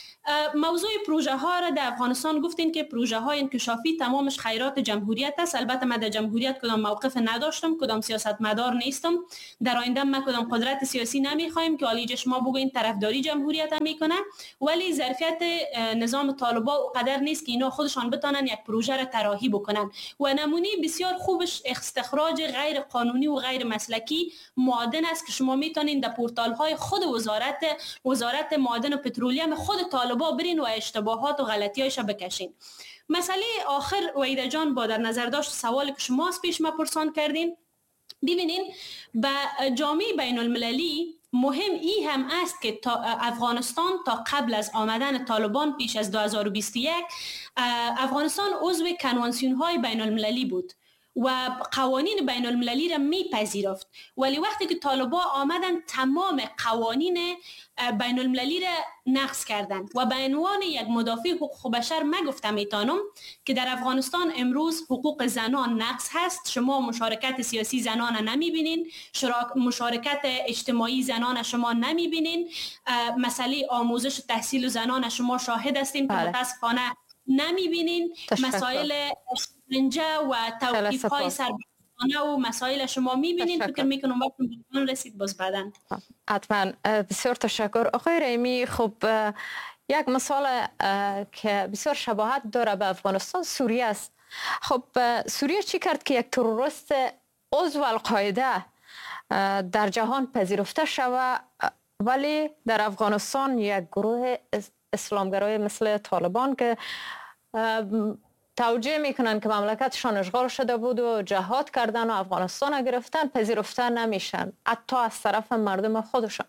موضوع پروژه ها را در افغانستان گفتین که پروژه های انکشافی تمامش خیرات جمهوریت است. البته من در جمهوریت کدام موقف نداشتم، کدام سیاستمدار نیستم. در آینده ما کدام قدرت سیاسی نمیخوایم که حالیج شما بگوین طرفداری جمهوریت هم میکنه، ولی ظرفیت نظام طالبا قدر نیست که اینا خودشان بتونن یک پروژه را طراحی بکنن. و نمونه بسیار خوبش استخراج غیر قانونی و غیر مسلکی معادن است که شما میتونین در پورتال های خود وزارت معادن و پترولیوم خود طالبا برین و اشتباهات و غلطیایش بکشین. مسئله آخر وحیده جان با در نظر داشت سوالی که شما از پیش ما پرسان کردین، ببینین به جامعه بین المللی مهم ای هم است که افغانستان تا قبل از آمدن طالبان پیش از 2021 افغانستان عضو کنوانسیون های بین المللی بود و قوانین بین المللی را میپذیرفت، ولی وقتی که طالبان آمدن تمام قوانین بین المللی را نقض کردند و به عنوان یک مدافع حقوق بشر من گفتم میتونم که در افغانستان امروز حقوق زنان نقض هست. شما مشارکت سیاسی زنان نمیبینین، مشارکت اجتماعی زنان شما نمیبینین، مسئله آموزش و تحصیل زنان شما شاهد هستین که متاسفانه نمیبینین، مسائل شکنجه و توقیف های سربازانه و مسائل شما میبینین. فکر میکنم وقت بهتون رسید باز بعدن. حتما. بسیار تشکر آقای رحیمی. خب یک مثال که بسیار شباهت داره به افغانستان سوریه است. خب سوریه چی کرد که یک تروریست عضو القاعده در جهان پذیرفته شود، ولی در افغانستان یک گروه اسلامگرای مثل طالبان که توجیه میکنن که مملکتشان اشغال شده بود و جهاد کردن و افغانستان گرفتن، پذیرفته نمیشن حتی از طرف مردم خودشان.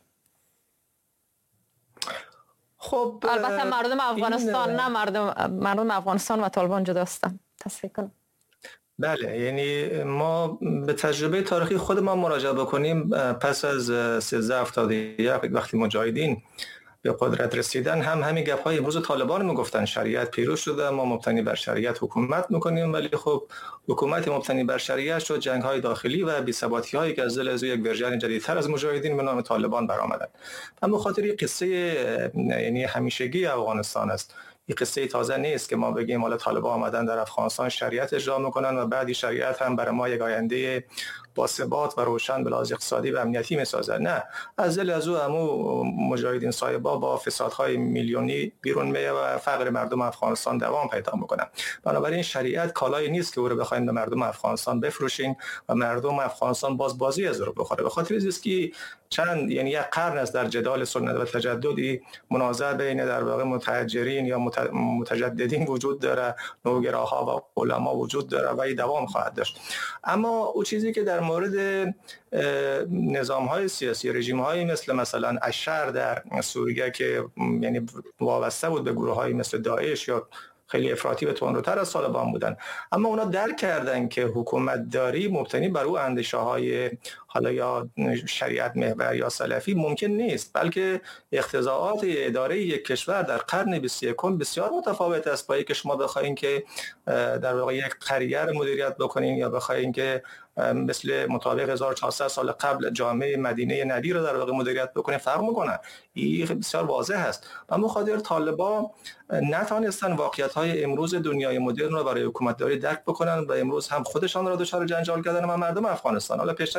خب البته مردم افغانستان نه مردم افغانستان و طالبان جدا هستند. تصحیح کنم. بله، یعنی ما به تجربه تاریخی خود ما مراجعه بکنیم. پس از 1371 وقتی مجاهدین به قدرت رسیدن هم همین گپ های امروز طالبان میگفتن شریعت پیروز شده، ما مبتنی بر شریعت حکومت میکنیم، ولی خب حکومت مبتنی بر شریعت شد جنگ های داخلی و بی‌ثباتی هایی که از دل از یک ورژن جدیدتر از مجاهدین به نام طالبان برآمدند. اما خاطر قصه یعنی همیشگی افغانستان است. این قصه تازه نیست که ما بگیم حالا طالبان آمدن در افغانستان شریعت اجرا میکنن و بعدی شریعت هم برای ما یک آینده با ثبات و روشن به لحاظ اقتصادی و امنیتی میسازد. نه، از دل از او مجاهدین صایبا با فسادهای میلیونی بیرون میه و فقر مردم افغانستان دوام پیدا میکنه. بنابراین شریعت کالایی نیست که او رو بخوایم به مردم افغانستان بفروشیم و مردم افغانستان بازی از رو بخوره. به خاطر اینکه که چند یعنی یک قرن است در جدال سنت و تجددی منازعه بین در واقع متحجرین یا متجددین وجود داره، نوگراها و علما وجود داره و این دوام خواهد داشت. اما او چیزی که در مورد نظام‌های سیاسی، رژیم‌هایی مثلا اشر در سوریه که یعنی وابسته بود به گروه‌هایی مثل داعش یا خیلی افراطی به تندروتر از طالبان بودن، اما اونا درک کردن که حکومت داری مبتنی بر او اندیشه‌های حالا یا شریعت محور یا سلفی ممکن نیست، بلکه اقتضاعات اداره یک کشور در قرن 21 بسیار متفاوت است با اینکه شما بخواید که در واقع یک قریه رو مدیریت بکنین یا بخواید که مثل مطابق 1400 سال قبل جامعه مدینه نبی رو در واقع مدیریت بکنه، فرق میکنه. این بسیار واضح است. اما خاطر طالبان نتونستن واقعیت‌های امروز دنیای مدرن رو برای حکومت داری درک بکنن و امروز هم خودشان را دچار جنجال کردن و مردم افغانستان. حالا پیشتر اشاره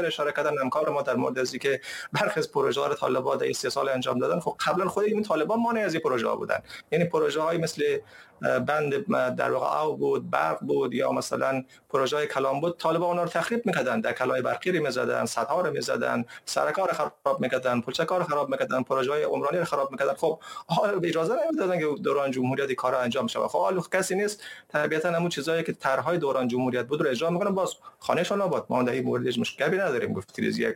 کردن همکار ما در مورد از اینکه برخی از پروژه‌ها رو طالبان در 3 سال انجام دادن. خب قبلا خود این طالبان مانع از این پروژه‌ها بودن، یعنی پروژه‌های مثل بند در واقع آب بود، برق بود، یا مثلا پروژه‌های کلام بود، طالبان اونها رو تخریب می‌کردن، در کلای برقی رو می‌زدن، سدها رو می‌زدن، سرکار رو خراب می‌کردن، پلچکار رو خراب می‌کردن، پروژه‌های عمرانی رو خراب می‌کردن. خب حالا اجازه نمیدادن که دوران جمهوریت کارا انجام شه. خب حالا کسی نیست طبیعتا همون چیزایی که طرح‌های دوران جمهوریت بود رو اجرا می‌کنن، باز خانه‌شان آباد. ما در این مورد مشکلی نداریم. گفتید یک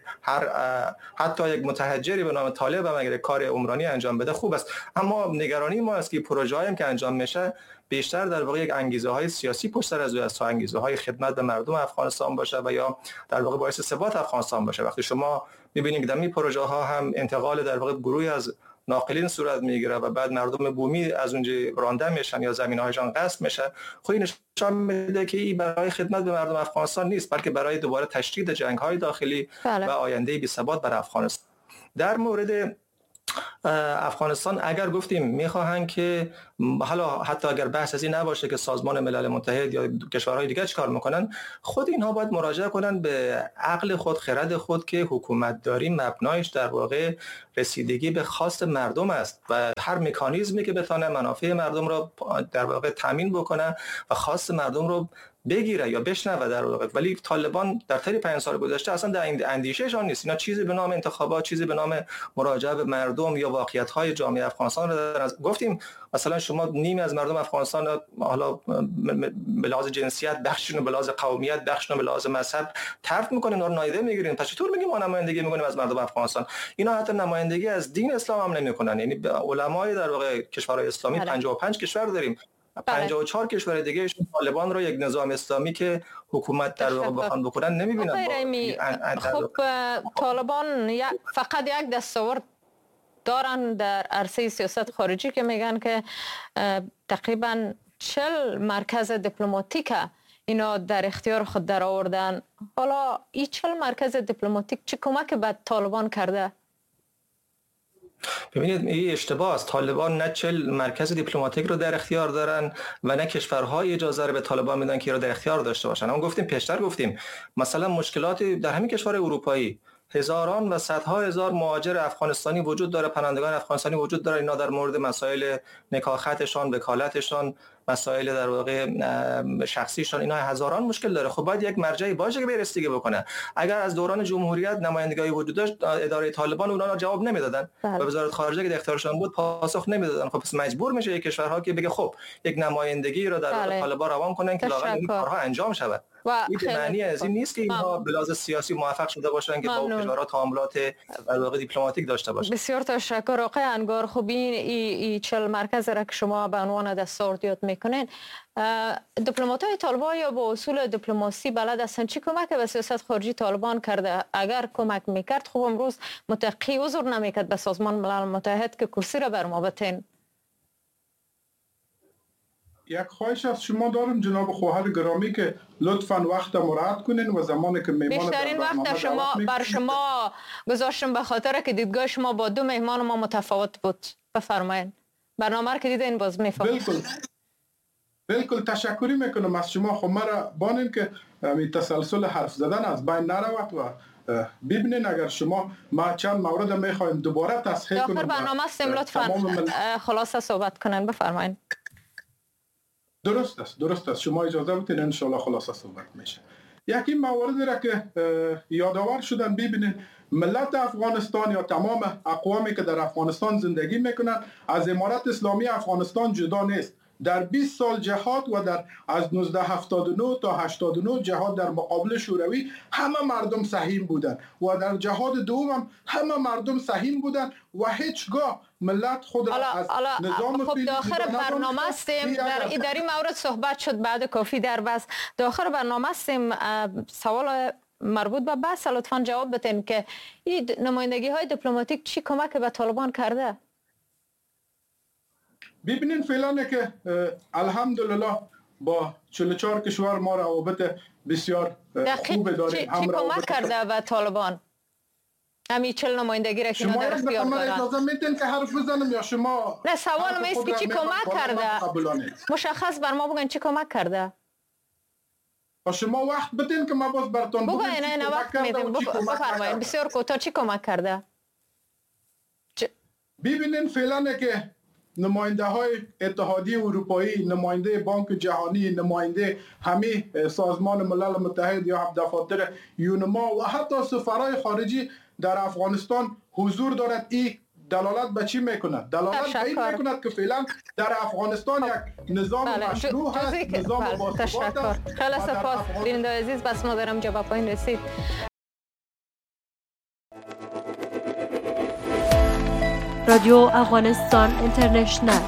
حتی یک متهجری به نام طالب هم اگر کار عمرانی انجام بده خوب است، اما نگرانی ما است که پروژه‌هایی که انجام میشه بیشتر در واقع یک انگیزه‌های سیاسی پشت سر از او است تا انگیزه‌های خدمت به مردم افغانستان باشه و یا در واقع باعث ثبات افغانستان باشه. وقتی شما می‌بینید که در این پروژه‌ها هم انتقال در واقع گروهی از ناقلین صورت میگیره و بعد مردم بومی از اونجا رانده میشن یا زمین‌هایشان غصب میشه، خب این نشان میده که این برای خدمت به مردم افغانستان نیست، بلکه برای دوباره تشدید جنگ‌های داخلی و آینده بی‌ثبات برای افغانستان. در مورد افغانستان اگر گفتیم میخواهند که حالا حتی اگر بحث از این نباشه که سازمان ملل متحد یا کشورهای دیگه چیکار میکنن، خود اینها باید مراجعه کنن به عقل خود، خرد خود که حکومت داری مبنایش در واقع رسیدگی به خواست مردم است و هر مکانیزمی که بتونه منافع مردم رو در واقع تامین بکنه و خواست مردم رو بگیره یا بشنوه در واقع. ولی طالبان در طی 5 سال گذشته اصلا در اندیشهشان نیست. اینا چیزی به نام انتخابات، چیزی به نام مراجعه به مردم یا واقعیت‌های جامعه افغانستان رو دارن. گفتیم مثلا شما نیمی از مردم افغانستان حالا به لحاظ جنسیت بخششون، به لحاظ قومیت بخششون، به لحاظ مذهب طرد می‌کنین، اونا رو نادیده می‌گیرین. پس چطور میگیم ما نمایندگی می‌کنیم از مردم افغانستان؟ اینا حتی نمایندگی از دین اسلام هم نمی‌کنن. یعنی علمای در واقع کشورهای اسلامی 55 کشور داریم، 54 کشور دیگه طالبان رو یک نظام اسلامی که حکومت در واقع بخوان بکنن نمیبینن. خب طالبان فقط یک دستاورد دارن در عرصه سیاست خارجی که میگن که تقریبا 40 مرکز دیپلماتیک اینا در اختیار خود در آوردن. حالا این 40 مرکز دیپلماتیک چه کمک به طالبان کرده؟ ببینید این اشتباه است. طالبان نه 40 مرکز دیپلماتیک رو در اختیار دارن و نه کشورهای اجازه رو به طالبان میدن که رو در اختیار داشته باشن. ما گفتیم پیشتر گفتیم مثلا مشکلات در همین کشور اروپایی، هزاران و صدها هزار مهاجر افغانستانی وجود داره، پناهندگان افغانستانی وجود داره. اینا در مورد مسائل نکاحتشان، وکالتشان، مسائل در واقع شخصیشان، اینا هزاران مشکل داره. خب باید یک مرجعی باشه که بررسی بکنه. اگر از دوران جمهوریت نمایندگی وجود داشت، اداره طالبان اونا را جواب نمیدادن و وزارت خارجه که در اختیارشان بود پاسخ نمیدادن. خب پس مجبور میشه یک کشورها که بگه خب یک نمایندگی رو در واقع طالبان روان کنن که لااقل این کارها انجام شود. این به معنی از این نیست که اینها به لحاظ سیاسی موفق شده باشن که با کشورها تعاملات در واقع دیپلماتیک داشته باشن. بسیار تشکر آقای انگار. خب این 40 مرکز را که شما به عنوان دستاورد یاد میکنین، دیپلمات‌های طالبان یا با اصول دیپلماسی بلد هستن چی کمک به سیاست خارجی طالبان کرده؟ اگر کمک میکرد خب امروز متقی عذر نمیکرد به سازمان ملل متحد که کرسی را بر ما بتین. یک خواهش از شما دارم جناب خواهر گرامی که لطفاً وقت مراعات کنین و زمانی که میهمان بیشترین وقت شما بر شما گذاشتم به خاطر که دیدگاه شما با دو مهمان ما متفاوت بود. بفرمایید. برنامه که دیدین باز میفهمید. بالکل تشکری میکنم از شما. خب مرا بانین که این تسلسل حرف زدن از بین نرود و ببینین اگر شما ما چند مورد میخوایم دوباره تصحیح کنیم. آخر برنامه استیم لطفاً خلاصه صحبت کنن. بفرمایید. درست است. شما اجازه بدین ان شاء الله خلاصه صحبت میشه. یکی مواردی را که یادآور شدن ببینین، ملت افغانستان یا تمام اقوامی که در افغانستان زندگی میکنن از امارت اسلامی افغانستان جدا نیست. در 20 سال جهاد و در از 1979 تا 89 جهاد در مقابل شوروی همه مردم سهیم بودن و در جهاد دوم همه مردم سهیم بودن و هیچگاه ملت خود را از نظام خب داخل برنامه استیم در این مورد صحبت شد بعد کافی در بس داخل برنامه استیم. سوال مربوط به بحث لطفاً جواب بدین که این نمایندگی های دیپلماتیک چی کمک به طالبان کرده؟ ببینین فعلا که الحمدلله با 44 کشور ما روابط بسیار خوب داریم. چی کمک کرده به طالبان؟ همین 40 نمایندگی را که در اختیار دارن. شما اجازه میدین که حرف بزنم یا شما؟ نه سوال ما است که چی کمک کرده؟ مشخص بر ما بگن چی کمک کرده؟ شما وقت بدین که ما باز براتون بگو اینا وقت میدیم. بفرمایید. بسیار کوتاه چی کمک کرده؟ ببینین فعلا که نماینده های اتحادیه اروپایی، نماینده بانک جهانی، نماینده همه سازمان ملل متحد یا دفاتر یونما و حتی سفرهای خارجی در افغانستان حضور دارد. این دلالت به چی میکند؟ دلالت به این میکند که فعلا در افغانستان یک نظام مشروع هست، نظام باثبات است. خیلی سپاس بیننده عزیز، بس ما دارم جواب پایین رسید. رادیو افغانستان اینترنشنل.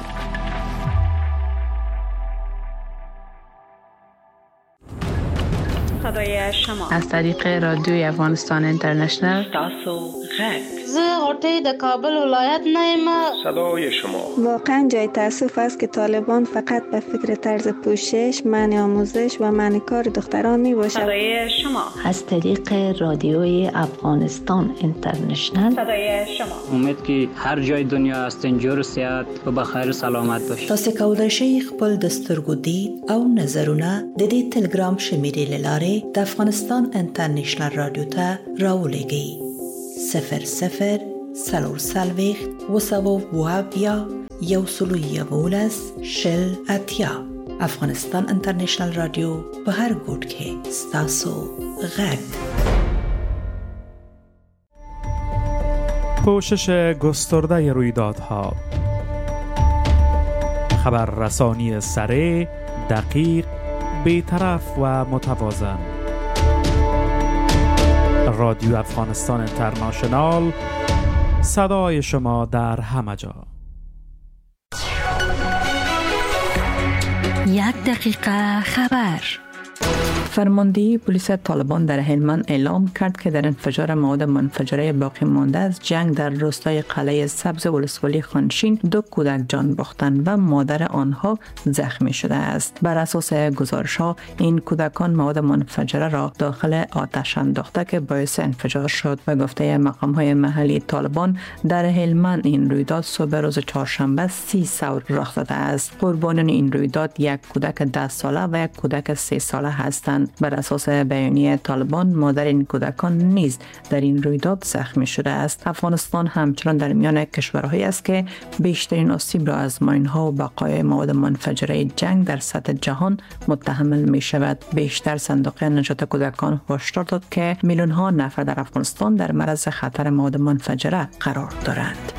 صدای شما از طریق رادیوی افغانستان اینترنشنل. تاسو غرب زه غوټۍ د کابل ولایت نه یم. صدای شما. واقعا جای تأسف است که طالبان فقط به فکر طرز پوشش، منع آموزش و منع کار دختران می باشد. صدای شما. از طریق رادیوی افغانستان اینترنشنل. صدای شما. امید که هر جای دنیا هستین جور صحت و بخیر سلامت باشید. تاسو کولای شئ خپل د سترګو دید او نظرونه د دې ټلګرام شمیرې لاره د افغانستان انټرنیشنل رادیو ته راولېږئ. 00 340 وسوابیا یوسلویه شل اتیا. افغانستان انټرنیشنل رادیو په هر ګوټ کې ستاسو غږ. پوشش گسترده رویدادها، خبررسانی سریع، دقیق، بی‌طرف و متوازن. رادیو افغانستان اینترنشنال، صدای شما در همه جا. 1 دقیقه خبر. فرماندهی پلیس طالبان در هلمند اعلام کرد که در انفجار مواد منفجره باقی مانده از جنگ در روستای قلعه سبز ولسوالی خانشین 2 کودک جان باختند و مادر آنها زخمی شده است. بر اساس گزارش‌ها این کودکان مواد منفجره را داخل آتش انداخته که باعث انفجار شد و گفته مقام‌های محلی طالبان در هلمند این رویداد صبح روز چهارشنبه 30 سور رخ داده است. قربانیان این رویداد یک کودک 10 ساله و یک کودک 3 ساله هستند. بر اساس بیانیه طالبان مادر این کودکان نیز در این رویداد زخمی شده است. افغانستان همچنان در میان کشورهایی است که بیشترین آسیب را از ماین‌ها و بقای مواد منفجره جنگ در سطح جهان متحمل می شود. بیشتر صندوق نجات کودکان هشدار داد که میلیون‌ها نفر در افغانستان در معرض خطر مواد منفجره قرار دارند.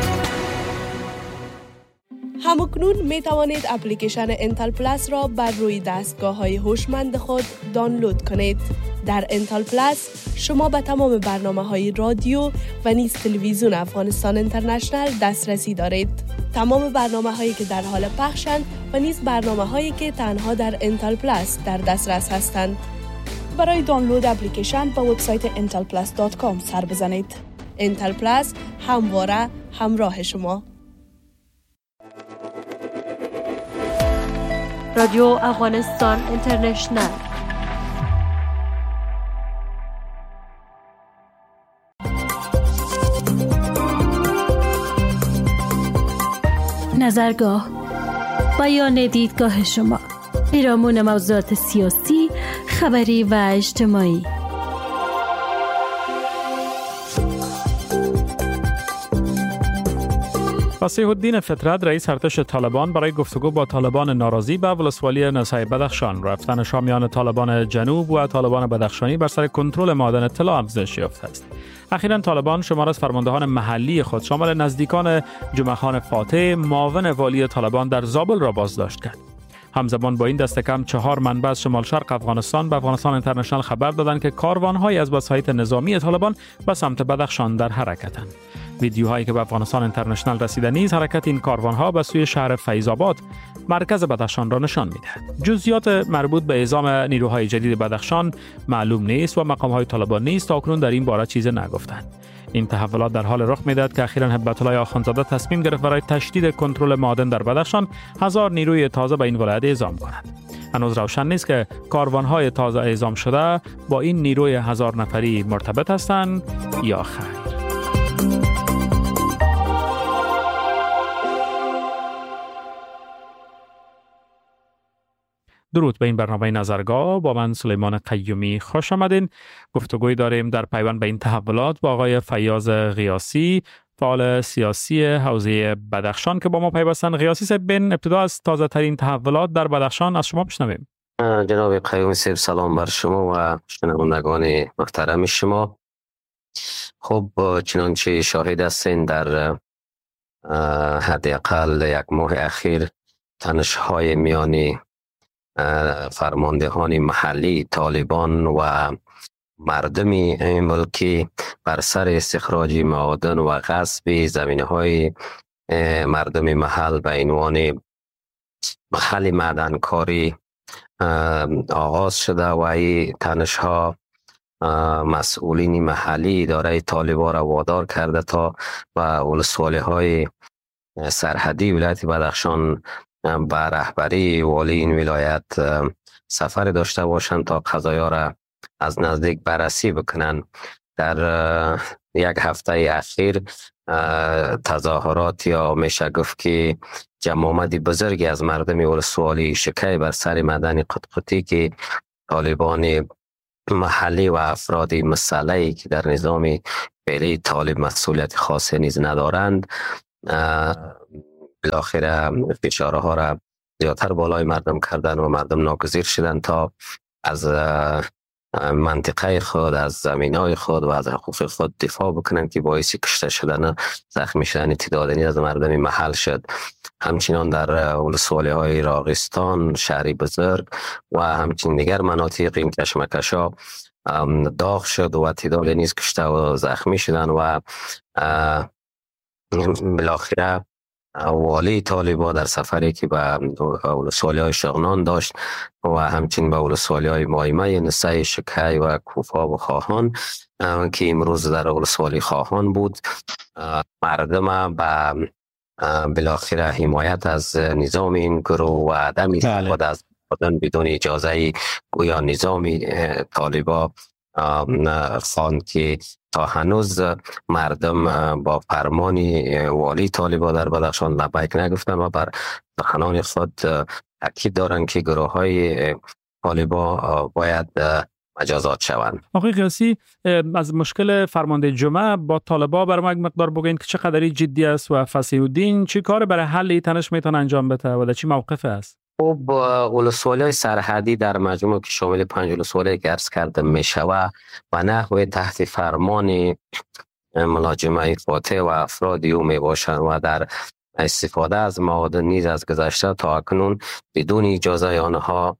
همکنون می توانید اپلیکیشن انتل پلاس را بر روی دستگاه‌های هوشمند خود دانلود کنید. در انتل پلاس شما به تمام برنامه‌های رادیو و نیز تلویزیون افغانستان اینترنشنل دسترسی دارید. تمام برنامه‌هایی که در حال پخشند و نیز برنامه‌هایی که تنها در انتل پلاس در دسترس هستند. برای دانلود اپلیکیشن به وبسایت intelplus.com سر بزنید. انتل پلاس همواره همراه شما. رادیو افغانستان اینترنشنل. نظرگاه، بیان دیدگاه شما، پیرامون موضوعات سیاسی، خبری و اجتماعی. فصیح الدین فطرت رئیس ارتش طالبان برای گفتگو با طالبان ناراضی به ولسوالی نسای بدخشان رفتن شامیان طالبان جنوب و طالبان بدخشانی بر سر کنترل معادن طلا افزایش یافته است. اخیراً طالبان شمار از فرماندهان محلی خود شامل نزدیکان جمعه خان فاتح معاون والی طالبان در زابل را بازداشت کرد. همزمان با این دست کم 4 منبع از شمال شرق افغانستان به افغانستان اینترنشنل خبر دادند که کاروان‌هایی از وسایط نظامی طالبان به سمت بدخشان در حرکتند. ویدیوهایی که به افغانستان اینترنشنل رسیده نیز حرکت این کاروان‌ها به سوی شهر فیض آباد مرکز بدخشان را نشان می‌دهد. جزئیات مربوط به اعزام نیروهای جدید بدخشان معلوم نیست و مقام‌های طالبان نیز تاکنون در این باره چیزی نگفتند. این تحولات در حال رخ می‌دهد که اخیراً هبت الله آخوندزاده تصمیم گرفت برای تشدید کنترل معادن در بدخشان 1000 نیروی تازه به این ولایت اعزام کند. هنوز روشن نیست که کاروان‌های تازه اعزام شده با این نیروی 1000 نفری مرتبط هستند یا خیر. درود به این برنامه نظرگاه. با من سلیمان قیومی خوش آمدین. گفتگوی داریم در پیوند به این تحولات با آقای فیاض غیاسی، فعال سیاسی حوزه بدخشان که با ما پیوستن. غیاسی صاحب، بین ابتدا از تازه ترین تحولات در بدخشان از شما بشنویم. جناب قیومی صاحب، سلام بر شما و شنوندگان محترم شما. خب چنانچه شاهد هستین در حداقل یک ماه اخیر تنش‌های میان فرماندهان محلی طالبان و مردم این ملکی بر سر استخراج معادن و غصب زمینه‌های مردم محل به عنوان محل معدنکاری آغاز شده و این تنش‌ها مسئولین محلی اداره طالبان را وادار کرده تا و ولسوالی‌های سرحدی ولایت بدخشان به رهبری والی این ولایت سفر داشته باشند تا قضایا را از نزدیک بررسی بکنند. در یک هفته اخیر تظاهرات یا میشه گفت که جمع آمد بزرگی از مردم ولسوالی شکی بر سر معدن قطقطی که طالبان محلی و افراد مسلحی که در نظام فعلی طالب مسئولیت خاصی نیز ندارند بالاخره فشارها را زیادتر بالای مردم کردن و مردم ناگزیر شدند تا از منطقه خود، از زمینای خود و از حقوق خود دفاع بکنند که باعث کشته شدن، زخمی شدن تعدادی از مردم محل شد. همچنان در ولسوالی‌های راغستان، شهری بزرگ و همچنین دیگر مناطق این کشمکش‌ها داغ شد و تعدادی نیز کشته و زخمی شدن و بالاخره والی طالبان در سفری که به ولسوالی‌های شغنان داشت و همچنین به ولسوالی‌های مایمه، نسای، شکی و کوفا و خواهان که امروز در ولسوالی خواهان بود، مردم به بالاخره حمایت از نظام این گروه و عدم استفاده از بدون اجازه گویا نظام طالبان خواند که تا هنوز مردم با فرمان والی طالبان در بدخشان لبیک نگفتن و بر سخنان خود تاکید دارند که گروه های طالبان باید مجازات شوند. آقای غیاسی، از مشکل فرمانده جمعه با طالبان بر ما یک مقدار بگوین که چقدر جدی است و فصیح الدین چی کار برای حل این تنش میتونه انجام بده و در چی موقف است؟ خب ولسوالی‌های سرحدی در مجموع که شامل 5 ولسوالی عرض کرده میشوه و نحوه تحت فرمان ملاجمه فاتح و افرادی او میباشند و در استفاده از معادن نیز از گذشته تا اکنون بدون اجازه آنها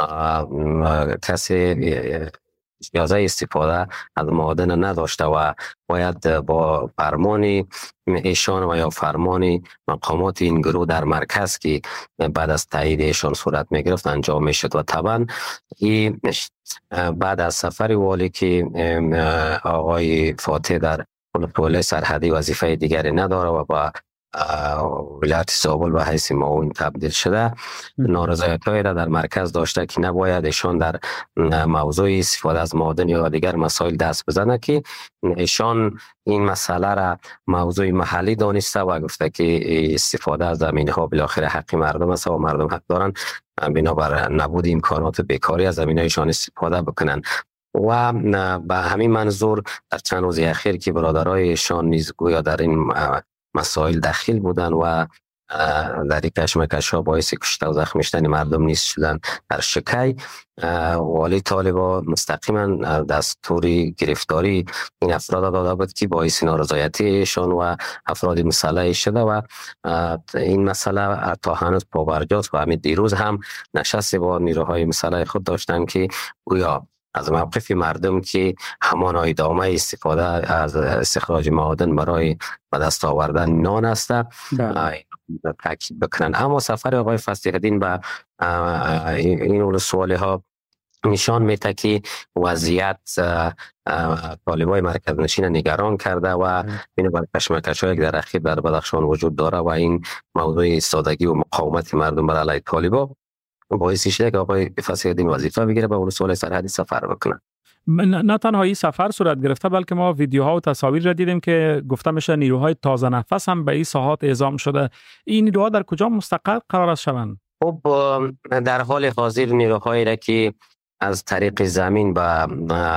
کسی اجازه استفاده از معادن نداشته و باید با فرمان ایشان و یا فرمان مقامات این گروه در مرکز که بعد از تایید ایشان صورت میگرفت انجام میشد. و طبعا این بعد از سفر والی که آقای فاتح در ولایت سرحدی وظیفه دیگری نداره و با ولایت زابل به حیث معاون تبدیل شده، نارضایت‌هایی را در مرکز داشته که نباید ایشان در موضوع استفاده از معادن یا دیگر مسائل دست بزنه که ایشان این مسئله را موضوع محلی دانسته و گفته که استفاده از زمین‌ها بالاخره حق مردم است و مردم حق دارند بنابر نبود امکانات بیکاری از زمین‌هایشان استفاده بکنند. و به همین منظور در چند روز اخیر که برادرایشان نیز گویا در این مسائل داخل بودن و در این کشمکش‌ها باعث کشته و زخمی شدن مردم نیز شدن. در شکی والی طالبان مستقیما دستوری گرفتاری این افراد داده بود که باعث نارضایتیشان و افراد مسلح شده و این مسئله تا هنوز پابرجاست و همین دیروز هم نشست با نیروهای مسلح خود داشتن که گویا از موقف مردم که همان ادامه استفاده از استخراج معادن برای به دست آوردن نان است تاکید بکنن. اما سفر آقای فصیح الدین به این ولسوالی ها نشان میده که وضعیت طالبای مرکز نشین نگران کرده و این بر کشمکش‌هایی که در اخیر در بدخشان وجود داره و این موضوع ایستادگی و مقاومت مردم بر علیه طالبان باعث شده که آقای فصیح الدین وظیفه بگیره به ولسوالی سرحدی سفر بکنه. نه تنها این سفر صورت گرفته بلکه ما ویدیوها و تصاویر را دیدیم که گفته میشه نیروهای تازه نفس هم به این ساحات اعزام شده. این نیروها در کجا مستقر قرار است شوند؟ خب در حال حاضر نیروهایی را که از طریق زمین به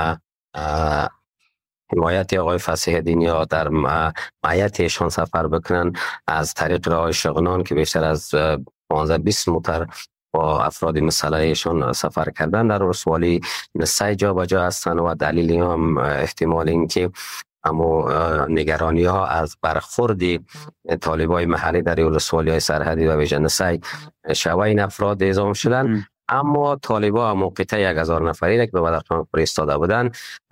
حمایت آقای فصیح الدین یا در معیت ایشان سفر بکنن، از طریق راه شغنان که بیشتر از 15-20 موتر با افراد مسلح ایشان سفر کردن، در ولسوالی نسای جا به جا هستند و دلیلی هم احتمال این که اما نگرانی ها از برخوردی طالبای محلی در ولسوالی های سرحدی و ویژه نسای شوه این افراد اعزام شدن. اما طالبا موقعیت 1000 نفری را که به بدخشان فرستاده بودن،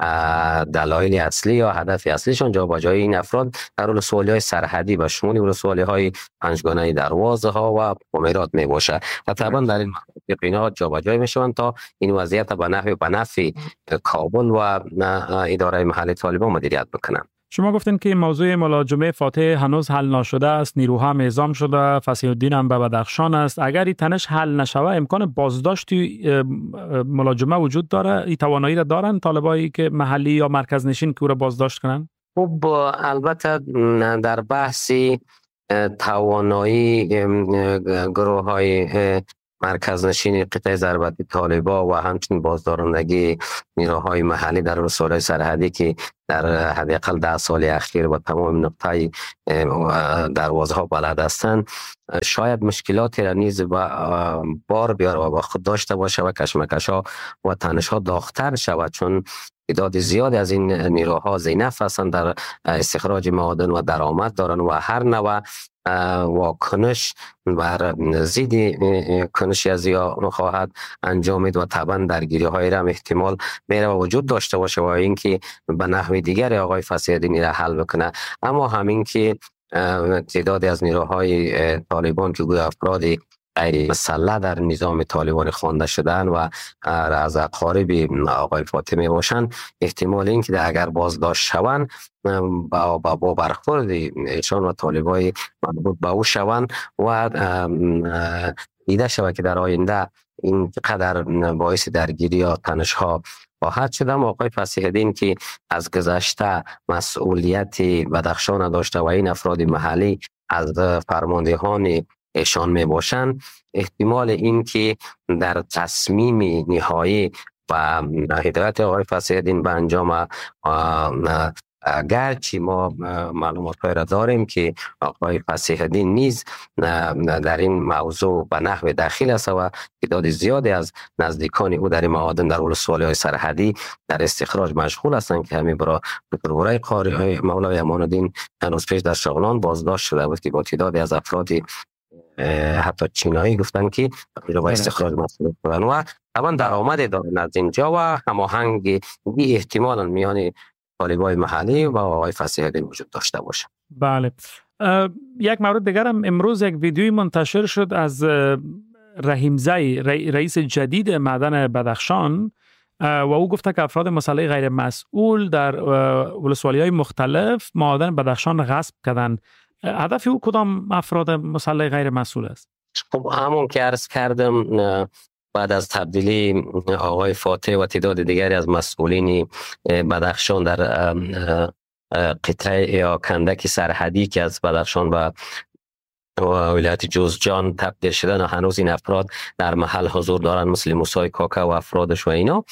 دلایل اصلی یا هدف اصلیشون جابجایی این افراد در ولسوالی های سرحدی و شمول ولسوالی های پنجگانه دروازه ها و پومیرات می باشه و طبعا در این اینا جابجایی میشوند تا این وضعیت به نفع کابل و اداره محلی طالبان مدیریت بکنن. شما گفتین که موضوع ملاجمه فاتح هنوز حل نشده است، نیروها هم اعزام شده، فصیح الدین هم به بدخشان است. اگر این تنش حل نشوه امکان بازداشتی ملاجمه وجود داره؟ این توانایی را دارن طالبایی که محلی یا مرکز نشین که او را بازداشت کنن؟ خب البته در بحثی توانایی گروه های مرکز نشین قطعه ضربتی طالبا و همچنین بازدارندگی نیروهای محلی در ولسوالی سرحدی که در حداقل 10 سال اخیر با تمام نقطه دروازه ها بلد هستند، شاید مشکلاتی را نیز بار بیاره و با خود داشته باشه و کشمکش ها و تنش ها داغ‌تر شود، چون تعداد زیادی از این نیروها ذی‌نفع هستند، در استخراج معادن و درآمد دارند و هر نوع واکنش بر ضد کنشی از یا خواهد انجامید و طبعا درگیری های را احتمال میره و وجود داشته باشه و اینکه به نحو دیگر آقای فصیح الدین را حل بکنه. اما همین که تعدادی از نیروهای طالبان که گویا افراد غیر مسلح در نظام طالبان خوانده شدن و از اقارب آقای فاطمی باشن، احتمال این که اگر بازداشت شوند با برخورد ایشان و طالبای مربوط به او شوند و دیده شود که در آینده این قدر باعث درگیری یا تنش ها خواهد شد. اما آقای فصیح الدین که از گذشته مسئولیت بدخشان داشته و این افراد محلی از فرماندهان ایشان می باشند، احتمال این که در تصمیم نهایی و هدایت آقای فصیح الدین به انجام گرچه ما معلومات را داریم که آقای فصیح الدین نیز در این موضوع به نحو دخیل است و تعداد زیادی از نزدیکان او در معادن در ولسوالی های سرحدی در استخراج مشغول هستند که همین برای دکتر برای قاری مولوی امان الدین هنوز پیش در شغلان بازداشت شده بود که با تعدادی از افرادی حتی چینایی گفتن که با استخراج مسئول بودن و طبعا درآمد دارن از اینجا و هماهنگی احتمالاً میان طالبای محلی و آقای فصیح الدین وجود داشته باشه. بله. یک مورد دیگر هم امروز یک ویدیوی منتشر شد از رحیم زی رئیس جدید معدن بدخشان و او گفته که افراد مسلح غیر مسئول در ولسوالی‌های مختلف معادن بدخشان غصب کردند. هدف او کدام افراد مسلح غیر مسئول است؟ خب همون که عرض کردم، بعد از تبدیلی آقای فاتح و تعداد دیگری از مسئولین بدخشان در قطعه یا کندک سرحدی که از بدخشان و ولایت جوزجان تبدیل شدن و هنوز این افراد در محل حضور دارن، مثل موسی کاکا و افرادش و اینا،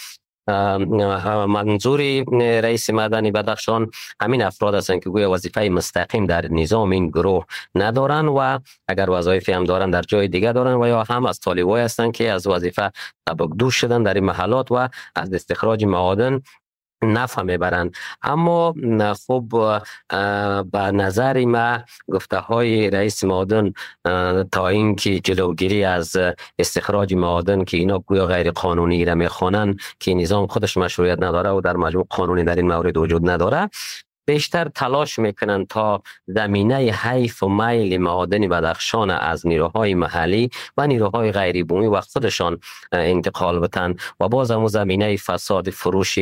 منظور رئیس مدنی بدخشان همین افراد هستند که گویا وظیفه مستقیم در نظام این گروه ندارن و اگر وظایفی هم دارن در جای دیگه دارن و یا هم از طالبای هستند که از وظیفه سبکدوش شدن در این محلات و از استخراج معادن نفع میبرند. اما خب به نظر ما گفته های رئیس معادن تا اینکه جلوگیری از استخراج معادن که اینا گویا غیر قانونی را میخوانن که نظام خودش مشروعیت نداره و در مجموع قانونی در این مورد وجود نداره، بیشتر تلاش میکنن تا زمینه حیف و میل معادن بدخشان از نیروهای محلی و نیروهای غیر بومی و خودشان انتقال بدن و باز هم زمینه فساد فروش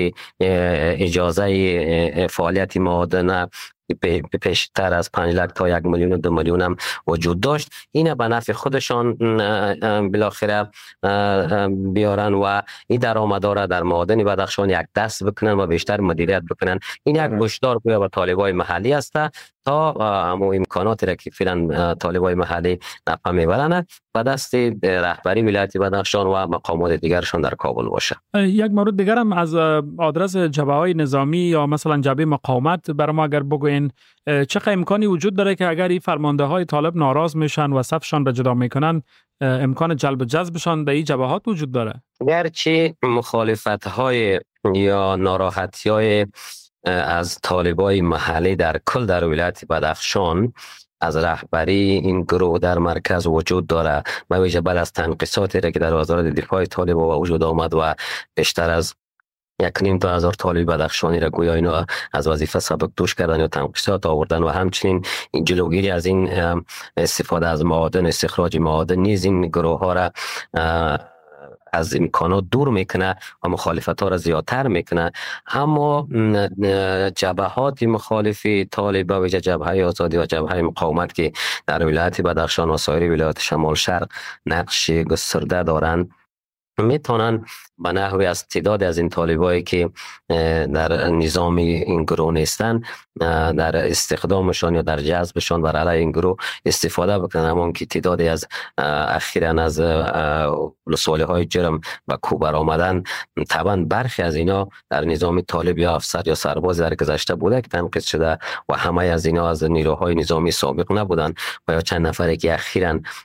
اجازه فعالیت معادن پیشتر از 5 لک تا 1 میلیون و 2 میلیون هم وجود داشت. اینه به نفع خودشان بالاخره بیارن و این درآمدا را در معادن بدخشان یک دست بکنن و بیشتر مدیریت بکنن. این یک هشدار به طالبای محلی است تا همو امکاناتی را که فعلا طالبای محلی نفع میبرند و دست رهبری ولایت بدخشان و مقامات دیگرشان در کابل باشه. یک مورد دیگر هم از آدرس جبهه‌های نظامی یا مثلا جبهه مقاومت برای ما اگر بگوین چه امکانی وجود داره که اگر این فرمانده‌های طالب ناراض میشن و صفشان را جدا میکنن امکان جلب جذبشان در این جبهات وجود داره؟ گرچه مخالفت‌های یا ناراحتی‌های از طالبای محلی در کل در ولایت بدخشان از رهبری این گروه در مرکز وجود داره، به ویژه بعد از تنقیصاتی را که در وزارت دفاع طالب وجود آمد و بیشتر از 1,500 طالب بدخشانی را گویا اینا از وظیفه سبک دوش کردن یا تنقیصات آوردن و همچنین این جلوگیری از این استفاده از معادن، استخراج معادن نیز این گروه ها را از امکانات دور میکنه و مخالفت ها را زیادتر میکنه. اما جبهات مخالفی طالب و جبهه آزادی و جبهه مقاومت که در ولایت بدخشان و سایر ولایات شمال شرق نقش گسترده دارند میتونن به نحوی از تعداد از این طالبایی که در نظام این گروه نیستن در استخدامشان یا در جذبشان بر علیه این گروه استفاده بکنن. همون که تعدادی از اخیراً از ولسوالی های جرم و کو برآمدن، طبعا برخی از اینا در نظام طالب یا افسر یا سرباز در گذشته بوده که تنقیض شده و همه از اینا از نیروهای نظامی سابق نبودن و یا چند نفری که اخیراً